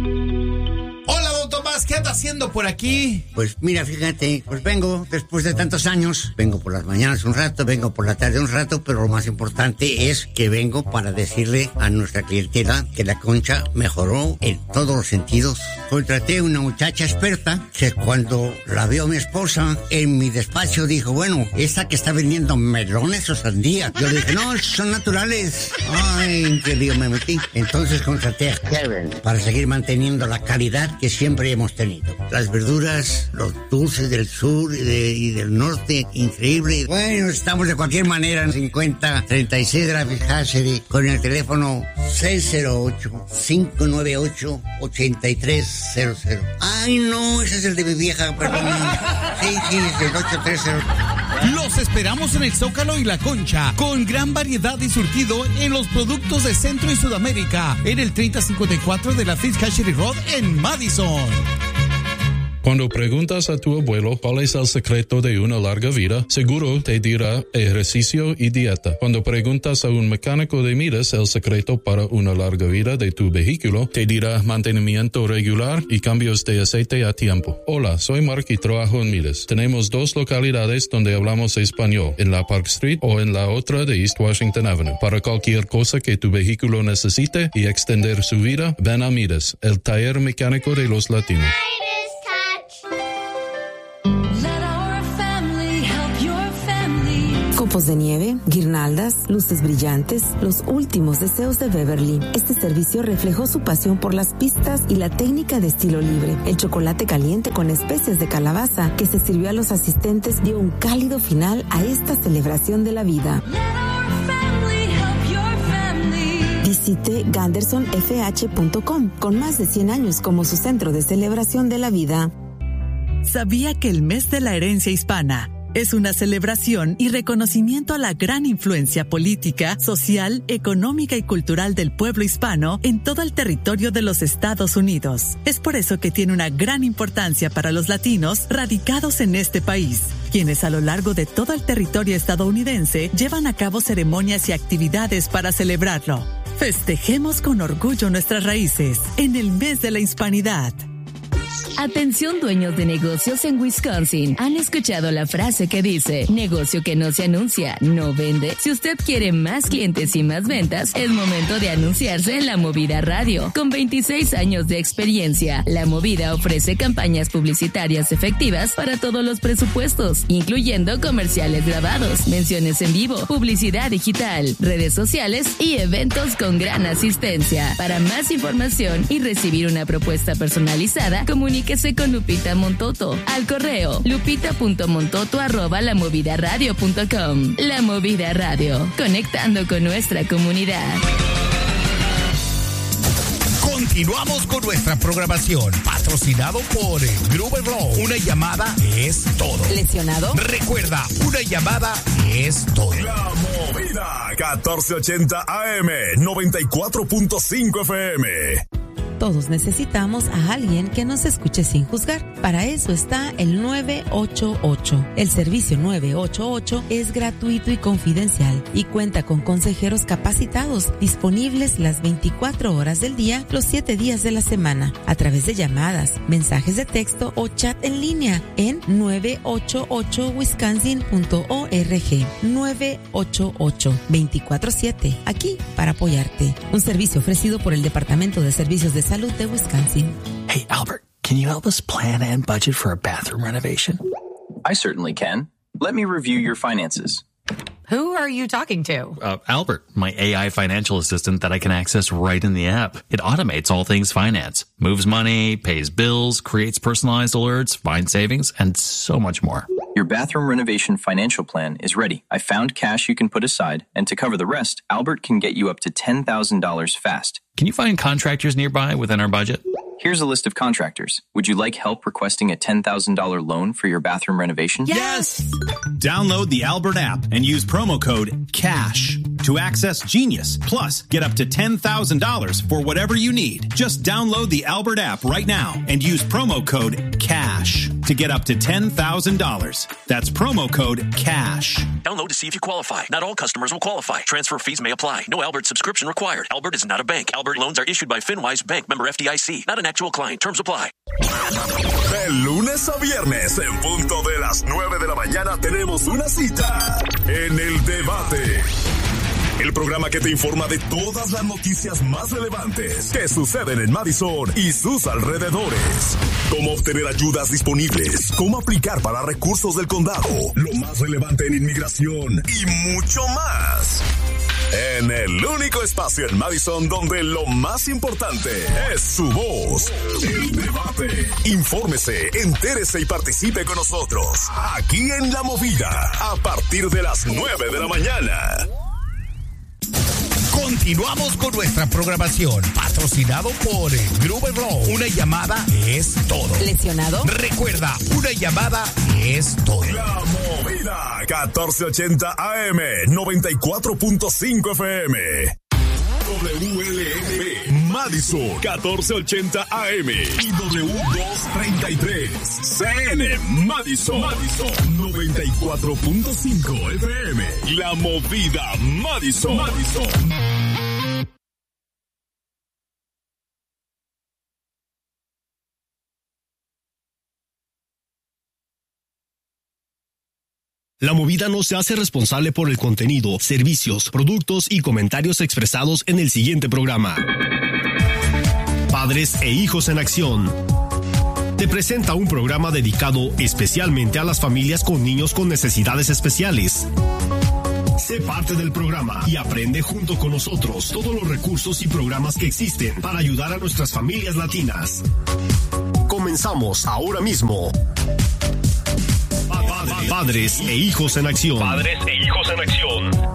Hola, don Tomás, ¿qué anda haciendo por aquí? Pues mira, fíjate, pues vengo después de tantos años, vengo por las mañanas un rato, vengo por la tarde un rato, pero lo más importante es que vengo para decirle a nuestra clientela que la Concha mejoró en todos los sentidos. Contraté una muchacha experta que cuando la vio mi esposa en mi despacho dijo, bueno, esa que está vendiendo melones o sandía. Yo le dije, no, son naturales. Ay, qué lío me metí. Entonces contraté a Karen para seguir manteniendo la calidad que siempre hemos tenido. Las verduras, los dulces del sur y, de, y del norte, increíble. Bueno, estamos de cualquier manera en cincuenta treinta y seis de la Hashery con el teléfono seis cero ocho, cinco nueve ocho, ocho tres cero cero. Ay, no, ese es el de mi vieja, perdón. Sí, sí, es el ocho tres cero. Los esperamos en el Zócalo y La Concha, con gran variedad y surtido en los productos de Centro y Sudamérica, en el treinta cincuenta y cuatro de la Fifth Hashery Road en Madison. Cuando preguntas a tu abuelo cuál es el secreto de una larga vida, seguro te dirá ejercicio y dieta. Cuando preguntas a un mecánico de millas el secreto para una larga vida de tu vehículo, te dirá mantenimiento regular y cambios de aceite a tiempo. Hola, soy Mark y trabajo en Millas. Tenemos dos localidades donde hablamos español, en la Park Street o en la otra de East Washington Avenue. Para cualquier cosa que tu vehículo necesite y extender su vida, ven a Millas, el taller mecánico de los latinos. Copos de nieve, guirnaldas, luces brillantes, los últimos deseos de Beverly. Este servicio reflejó su pasión por las pistas y la técnica de estilo libre. El chocolate caliente con especias de calabaza que se sirvió a los asistentes dio un cálido final a esta celebración de la vida. Visite ganderson f h punto com con más de cien años como su centro de celebración de la vida. ¿Sabía que el mes de la herencia hispana es una celebración y reconocimiento a la gran influencia política, social, económica y cultural del pueblo hispano en todo el territorio de los Estados Unidos? Es por eso que tiene una gran importancia para los latinos radicados en este país, quienes a lo largo de todo el territorio estadounidense llevan a cabo ceremonias y actividades para celebrarlo. Festejemos con orgullo nuestras raíces en el mes de la hispanidad. Atención dueños de negocios en Wisconsin. ¿Han escuchado la frase que dice, negocio que no se anuncia, no vende? Si usted quiere más clientes y más ventas, es momento de anunciarse en La Movida Radio. Con veintiséis años de experiencia, La Movida ofrece campañas publicitarias efectivas para todos los presupuestos, incluyendo comerciales grabados, menciones en vivo, publicidad digital, redes sociales y eventos con gran asistencia. Para más información y recibir una propuesta personalizada, comuníquese con Lupita Montoto al correo lupita punto montoto arroba la movida radio punto com. La Movida Radio, conectando con nuestra comunidad. Continuamos con nuestra programación, patrocinado por Gruber Law. Una llamada es todo. ¿Lesionado? Recuerda, una llamada es todo. La Movida, catorce ochenta A M, noventa y cuatro punto cinco F M. Todos necesitamos a alguien que nos escuche sin juzgar. Para eso está el nueve ocho ocho. El servicio nueve ocho ocho es gratuito y confidencial y cuenta con consejeros capacitados disponibles las veinticuatro horas del día, los siete días de la semana, a través de llamadas, mensajes de texto o chat en línea en nueve ocho ocho wisconsin punto org. nueve ocho ocho, veinticuatro siete, aquí para apoyarte. Un servicio ofrecido por el Departamento de Servicios de Salud de Wisconsin. Hey, Albert, can you help us plan and budget for a bathroom renovation? I certainly can. Let me review your finances. Who are you talking to? Uh, Albert, my A I financial assistant that I can access right in the app. It automates all things finance, moves money, pays bills, creates personalized alerts, finds savings, and so much more. Your bathroom renovation financial plan is ready. I found cash you can put aside, and to cover the rest, Albert can get you up to ten thousand dollars fast. Can you find contractors nearby within our budget? Here's a list of contractors. Would you like help requesting a ten thousand dollars loan for your bathroom renovation? Yes! Download the Albert app and use promo code CASH to access Genius. Plus, get up to ten thousand dollars for whatever you need. Just download the Albert app right now and use promo code CASH to get up to ten thousand dollars. That's promo code CASH. Download to see if you qualify. Not all customers will qualify. Transfer fees may apply. No Albert subscription required. Albert is not a bank. Albert loans are issued by FinWise Bank, member F D I C. Not an actual client. Terms apply. De lunes a viernes, en punto de las nueve de la mañana, tenemos una cita en El Debate. El programa que te informa de todas las noticias más relevantes que suceden en Madison y sus alrededores. Cómo obtener ayudas disponibles, cómo aplicar para recursos del condado, lo más relevante en inmigración y mucho más. En el único espacio en Madison donde lo más importante es su voz. El Debate. Infórmese, entérese y participe con nosotros. Aquí en La Movida, a partir de las nueve de la mañana. Continuamos con nuestra programación, patrocinado por Gruber Law. Una llamada es todo. ¿Lesionado? Recuerda, una llamada es todo. La Movida, catorce ochenta A M, noventa y cuatro punto cinco F M. W L N B, Madison. Madison, catorce ochenta A M y W doscientos treinta y tres. C N Madison, Madison, noventa y cuatro punto cinco F M. La movida Madison, Madison. La movida no se hace responsable por el contenido, servicios, productos y comentarios expresados en el siguiente programa. Padres e hijos en acción. Te presenta un programa dedicado especialmente a las familias con niños con necesidades especiales. Sé parte del programa y aprende junto con nosotros todos los recursos y programas que existen para ayudar a nuestras familias latinas. Comenzamos ahora mismo. Padres e hijos en acción. Padres e hijos en acción.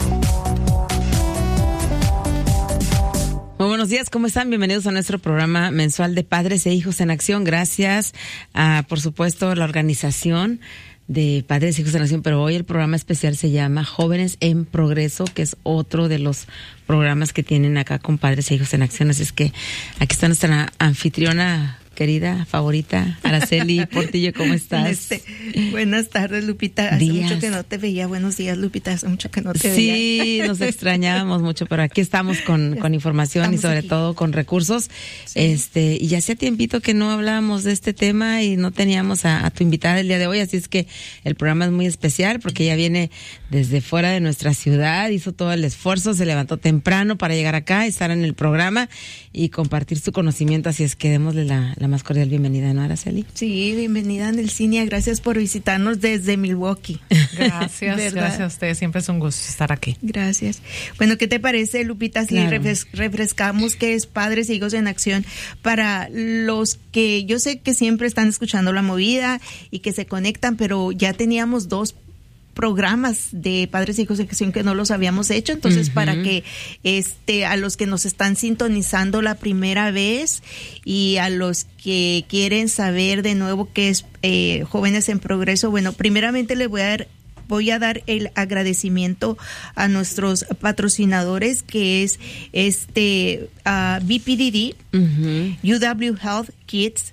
Muy buenos días, ¿cómo están? Bienvenidos a nuestro programa mensual de Padres e Hijos en Acción. Gracias a, por supuesto, la organización de Padres e Hijos en Acción, pero hoy el programa especial se llama Jóvenes en Progreso, que es otro de los programas que tienen acá con Padres e Hijos en Acción. Así es que aquí está nuestra anfitriona querida, favorita, Araceli Portillo, ¿cómo estás? Este, buenas tardes, Lupita. Hace días. mucho que no te veía. Buenos días, Lupita. Hace mucho que no te sí, veía. Sí, nos extrañábamos mucho, pero aquí estamos con, con información estamos y sobre aquí. todo con recursos. Sí. Este, y ya hacía tiempito que no hablábamos de este tema y no teníamos a, a tu invitada el día de hoy, así es que el programa es muy especial porque ella viene desde fuera de nuestra ciudad, hizo todo el esfuerzo, se levantó temprano para llegar acá, estar en el programa y compartir su conocimiento, así es que démosle la, la más cordial bienvenida, ¿no, Araceli? Sí, bienvenida, Nelcinia, gracias por visitarnos desde Milwaukee. Gracias, gracias a ustedes, siempre es un gusto estar aquí. Gracias. Bueno, ¿qué te parece, Lupita, si claro. refres- refrescamos qué es Padres e Hijos en Acción para los que yo sé que siempre están escuchando la movida y que se conectan, pero ya teníamos dos programas de Padres e Hijos en Acción que no los habíamos hecho, entonces uh-huh. para que este a los que nos están sintonizando la primera vez y a los que quieren saber de nuevo qué es eh, Jóvenes en Progreso, bueno, primeramente les voy a dar Voy a dar el agradecimiento a nuestros patrocinadores, que es este uh, B P D D, uh-huh. U W Health Kids,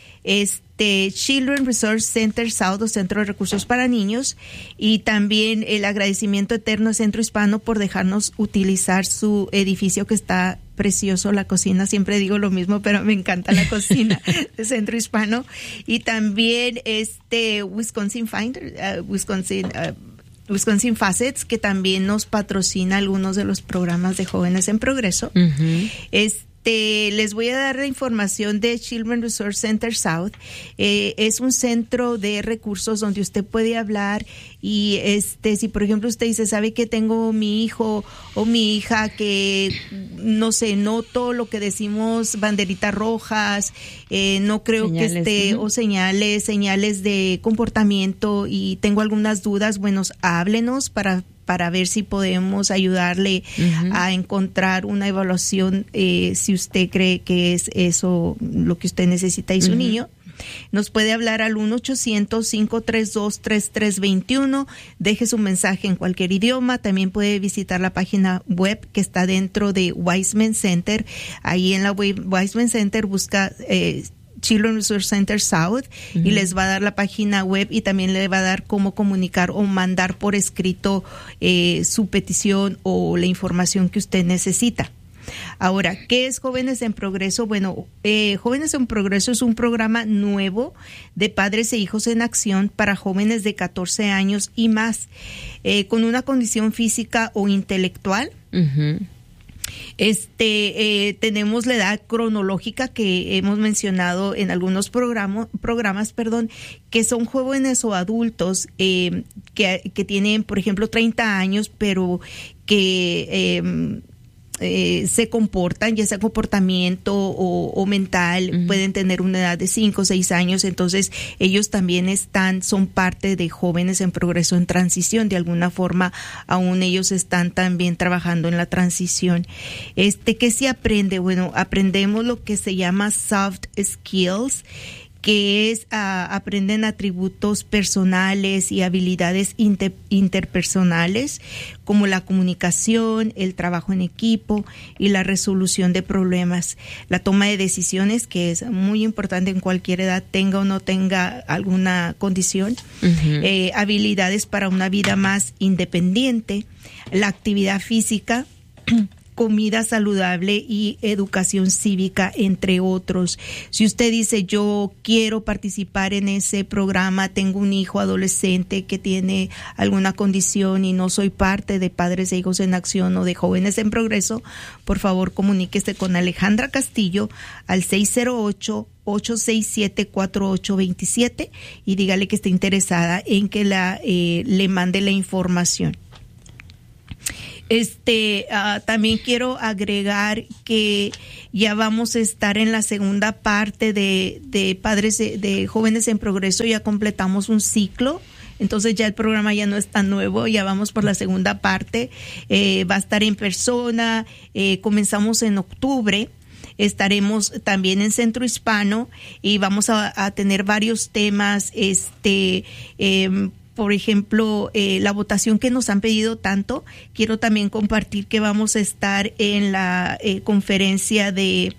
este Children Resource Center South, o Centro de Recursos para Niños, y también el agradecimiento eterno a Centro Hispano por dejarnos utilizar su edificio que está precioso, la cocina, siempre digo lo mismo, pero me encanta la cocina de Centro Hispano, y también este Wisconsin Finder, uh, Wisconsin uh, Wisconsin Facets, que también nos patrocina algunos de los programas de Jóvenes en Progreso. Uh-huh. Este Te, les voy a dar la información de Children Resource Center South. Eh, es un centro de recursos donde usted puede hablar y este, si por ejemplo usted dice, sabe que tengo mi hijo o mi hija que no sé, noto lo que decimos banderitas rojas, eh, no creo señales, que esté, ¿no? o señales, señales de comportamiento y tengo algunas dudas, bueno, háblenos para para ver si podemos ayudarle uh-huh. a encontrar una evaluación, eh, si usted cree que es eso lo que usted necesita y su uh-huh. niño. Nos puede hablar al uno ochocientos, cinco tres dos, tres tres dos uno, deje su mensaje en cualquier idioma, también puede visitar la página web que está dentro de Wiseman Center, ahí en la web Wiseman Center busca eh, Children Resource Center South uh-huh. y les va a dar la página web y también le va a dar cómo comunicar o mandar por escrito eh, su petición o la información que usted necesita. Ahora, ¿qué es Jóvenes en Progreso? Bueno, eh, Jóvenes en Progreso es un programa nuevo de Padres e Hijos en Acción para jóvenes de catorce años y más, eh, con una condición física o intelectual. Uh-huh. Este, eh, tenemos la edad cronológica que hemos mencionado en algunos programa, programas, perdón, que son jóvenes o adultos eh, que, que tienen, por ejemplo, treinta años, pero que eh, eh, se comportan, ya sea comportamiento o, o mental, uh-huh. pueden tener una edad de cinco o seis años, entonces ellos también están, son parte de Jóvenes en Progreso en Transición, de alguna forma aún ellos están también trabajando en la transición. Este, ¿qué se aprende? Bueno, aprendemos lo que se llama soft skills, que es uh, aprenden atributos personales y habilidades inter, interpersonales como la comunicación, el trabajo en equipo y la resolución de problemas, la toma de decisiones, que es muy importante en cualquier edad, tenga o no tenga alguna condición, uh-huh. eh, habilidades para una vida más independiente, la actividad física, comida saludable y educación cívica, entre otros. Si usted dice, yo quiero participar en ese programa, tengo un hijo adolescente que tiene alguna condición y no soy parte de Padres e Hijos en Acción o de Jóvenes en Progreso, por favor comuníquese con Alejandra Castillo al seis cero ocho, ocho seis siete, cuatro ocho dos siete y dígale que está interesada en que la eh, le mande la información. Este, uh, también quiero agregar que ya vamos a estar en la segunda parte de, de Padres de, de Jóvenes en Progreso, ya completamos un ciclo, entonces ya el programa ya no es tan nuevo, ya vamos por la segunda parte, eh, va a estar en persona, eh, comenzamos en octubre. Estaremos también en Centro Hispano y vamos a, a tener varios temas, este, eh, por ejemplo, eh, la votación que nos han pedido tanto. Quiero también compartir que vamos a estar en la eh, conferencia de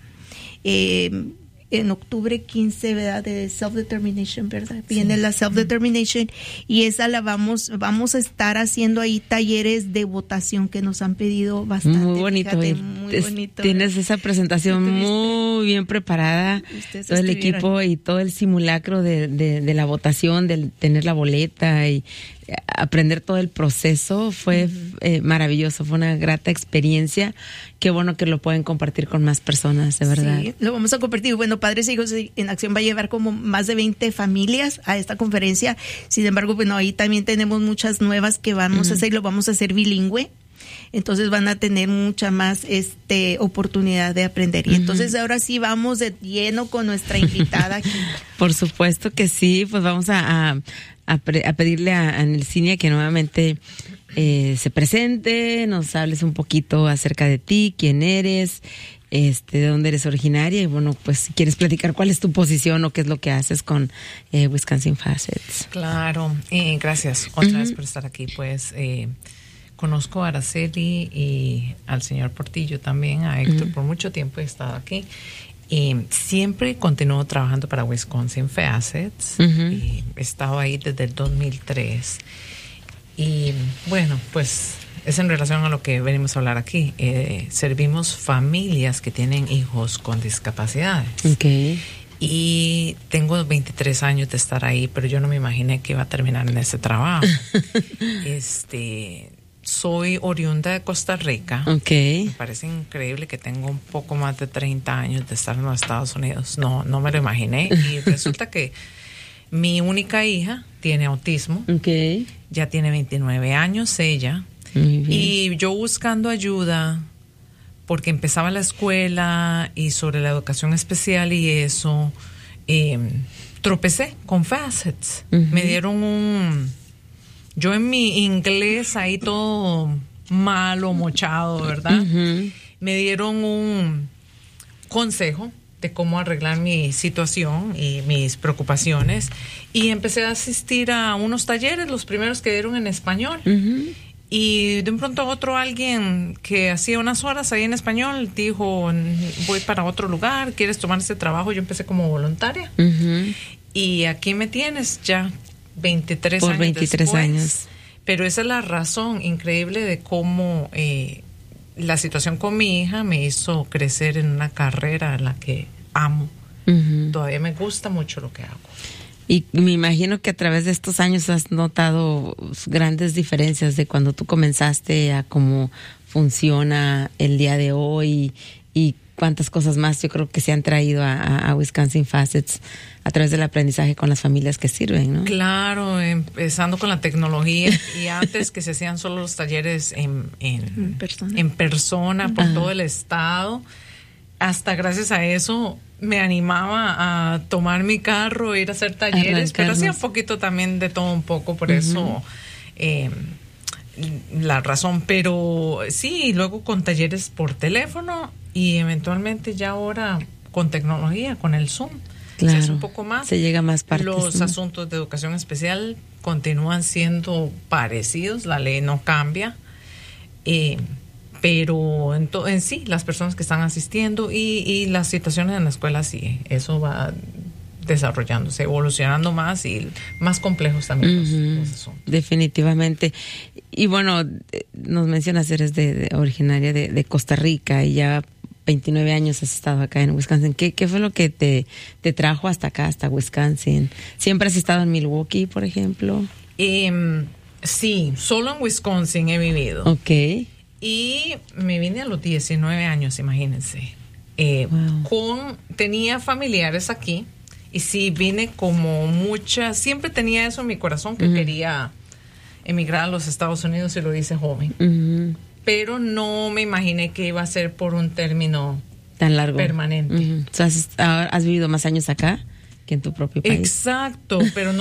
eh, en octubre quince, ¿verdad? De Self-Determination, ¿verdad? Viene sí. la Self-Determination y esa la vamos vamos a estar haciendo ahí talleres de votación que nos han pedido bastante. Muy bonito. Fíjate, muy bonito. Tienes esa presentación muy bien preparada, todo el equipo y todo el simulacro de, de, de la votación, de tener la boleta y aprender todo el proceso fue uh-huh. eh, maravilloso, fue una grata experiencia. Qué bueno que lo pueden compartir con más personas, de verdad. Sí, lo vamos a compartir. Bueno, Padres e Hijos en Acción va a llevar como más de veinte familias a esta conferencia. Sin embargo, bueno, ahí también tenemos muchas nuevas que vamos uh-huh. a hacer, lo vamos a hacer bilingüe. Entonces van a tener mucha más este oportunidad de aprender. Y uh-huh. entonces ahora sí vamos de lleno con nuestra invitada aquí. Por supuesto que sí, pues vamos a, a, a, pre, a pedirle a, a Nelcinia que nuevamente eh, se presente, nos hables un poquito acerca de ti, quién eres, este, de dónde eres originaria y bueno, pues si quieres platicar cuál es tu posición o qué es lo que haces con eh, Wisconsin Facets. Claro, eh, gracias otra uh-huh. vez por estar aquí, pues... Eh, Conozco a Araceli y al señor Portillo también, a Héctor, uh-huh. por mucho tiempo he estado aquí. Y siempre continúo trabajando para Wisconsin Facets. Uh-huh. Y he estado ahí desde el dos mil tres. Y bueno, pues es en relación a lo que venimos a hablar aquí. Eh, servimos familias que tienen hijos con discapacidades. Okay. Y tengo veintitrés años de estar ahí, pero yo no me imaginé que iba a terminar en ese trabajo. este... Soy oriunda de Costa Rica. Okay. Me parece increíble que tengo un poco más de treinta años de estar en los Estados Unidos. No, no me lo imaginé. Y resulta que mi única hija tiene autismo. Okay. Ya tiene veintinueve años ella. Muy bien. Y yo buscando ayuda, porque empezaba la escuela y sobre la educación especial y eso, eh, tropecé con Facets. Uh-huh. Me dieron un... Yo en mi inglés ahí todo malo, mochado, ¿verdad? Uh-huh. Me dieron un consejo de cómo arreglar mi situación y mis preocupaciones y empecé a asistir a unos talleres, los primeros que dieron en español. Uh-huh. Y de un pronto a otro alguien que hacía unas horas ahí en español dijo, voy para otro lugar, ¿quieres tomar este trabajo? Yo empecé como voluntaria. Uh-huh. Y aquí me tienes ya. veintitrés Por años veintitrés después, años. Pero esa es la razón increíble de cómo eh, la situación con mi hija me hizo crecer en una carrera en la que amo. Uh-huh. Todavía me gusta mucho lo que hago. Y me imagino que a través de estos años has notado grandes diferencias de cuando tú comenzaste a cómo funciona el día de hoy y cuántas cosas más yo creo que se han traído a, a Wisconsin Facets a través del aprendizaje con las familias que sirven, ¿no? Claro, empezando con la tecnología y antes que se hacían solo los talleres en, en, en persona, en persona por Ajá. todo el estado, hasta gracias a eso me animaba a tomar mi carro, ir a hacer talleres, Arrancarnos. Pero hacía un poquito también de todo un poco, por uh-huh. eso eh, la razón, pero sí, luego con talleres por teléfono y eventualmente ya ahora con tecnología, con el Zoom. Claro, se hace un poco más. Se llega a más partes. Los ¿no? asuntos de educación especial continúan siendo parecidos, la ley no cambia, eh, pero en, to, en sí, las personas que están asistiendo y, y las situaciones en la escuela, sí, eso va desarrollándose, evolucionando más y más complejos también los, Uh-huh. los asuntos. Definitivamente. Y bueno, nos mencionas, eres de, de originaria de, de Costa Rica y ya veintinueve años has estado acá en Wisconsin. ¿Qué, qué fue lo que te, te trajo hasta acá, hasta Wisconsin? ¿Siempre has estado en Milwaukee, por ejemplo? Eh, sí, solo en Wisconsin he vivido. Ok. Y me vine a los diecinueve años, imagínense. Eh, Wow. con, tenía familiares aquí y sí vine como mucha, siempre tenía eso en mi corazón que Ujú. quería emigrar a los Estados Unidos y lo hice joven. Uh-huh. Pero no me imaginé que iba a ser por un término Tan largo. permanente. Uh-huh. O sea, has, ahora has vivido más años acá que en tu propio país. Exacto, pero no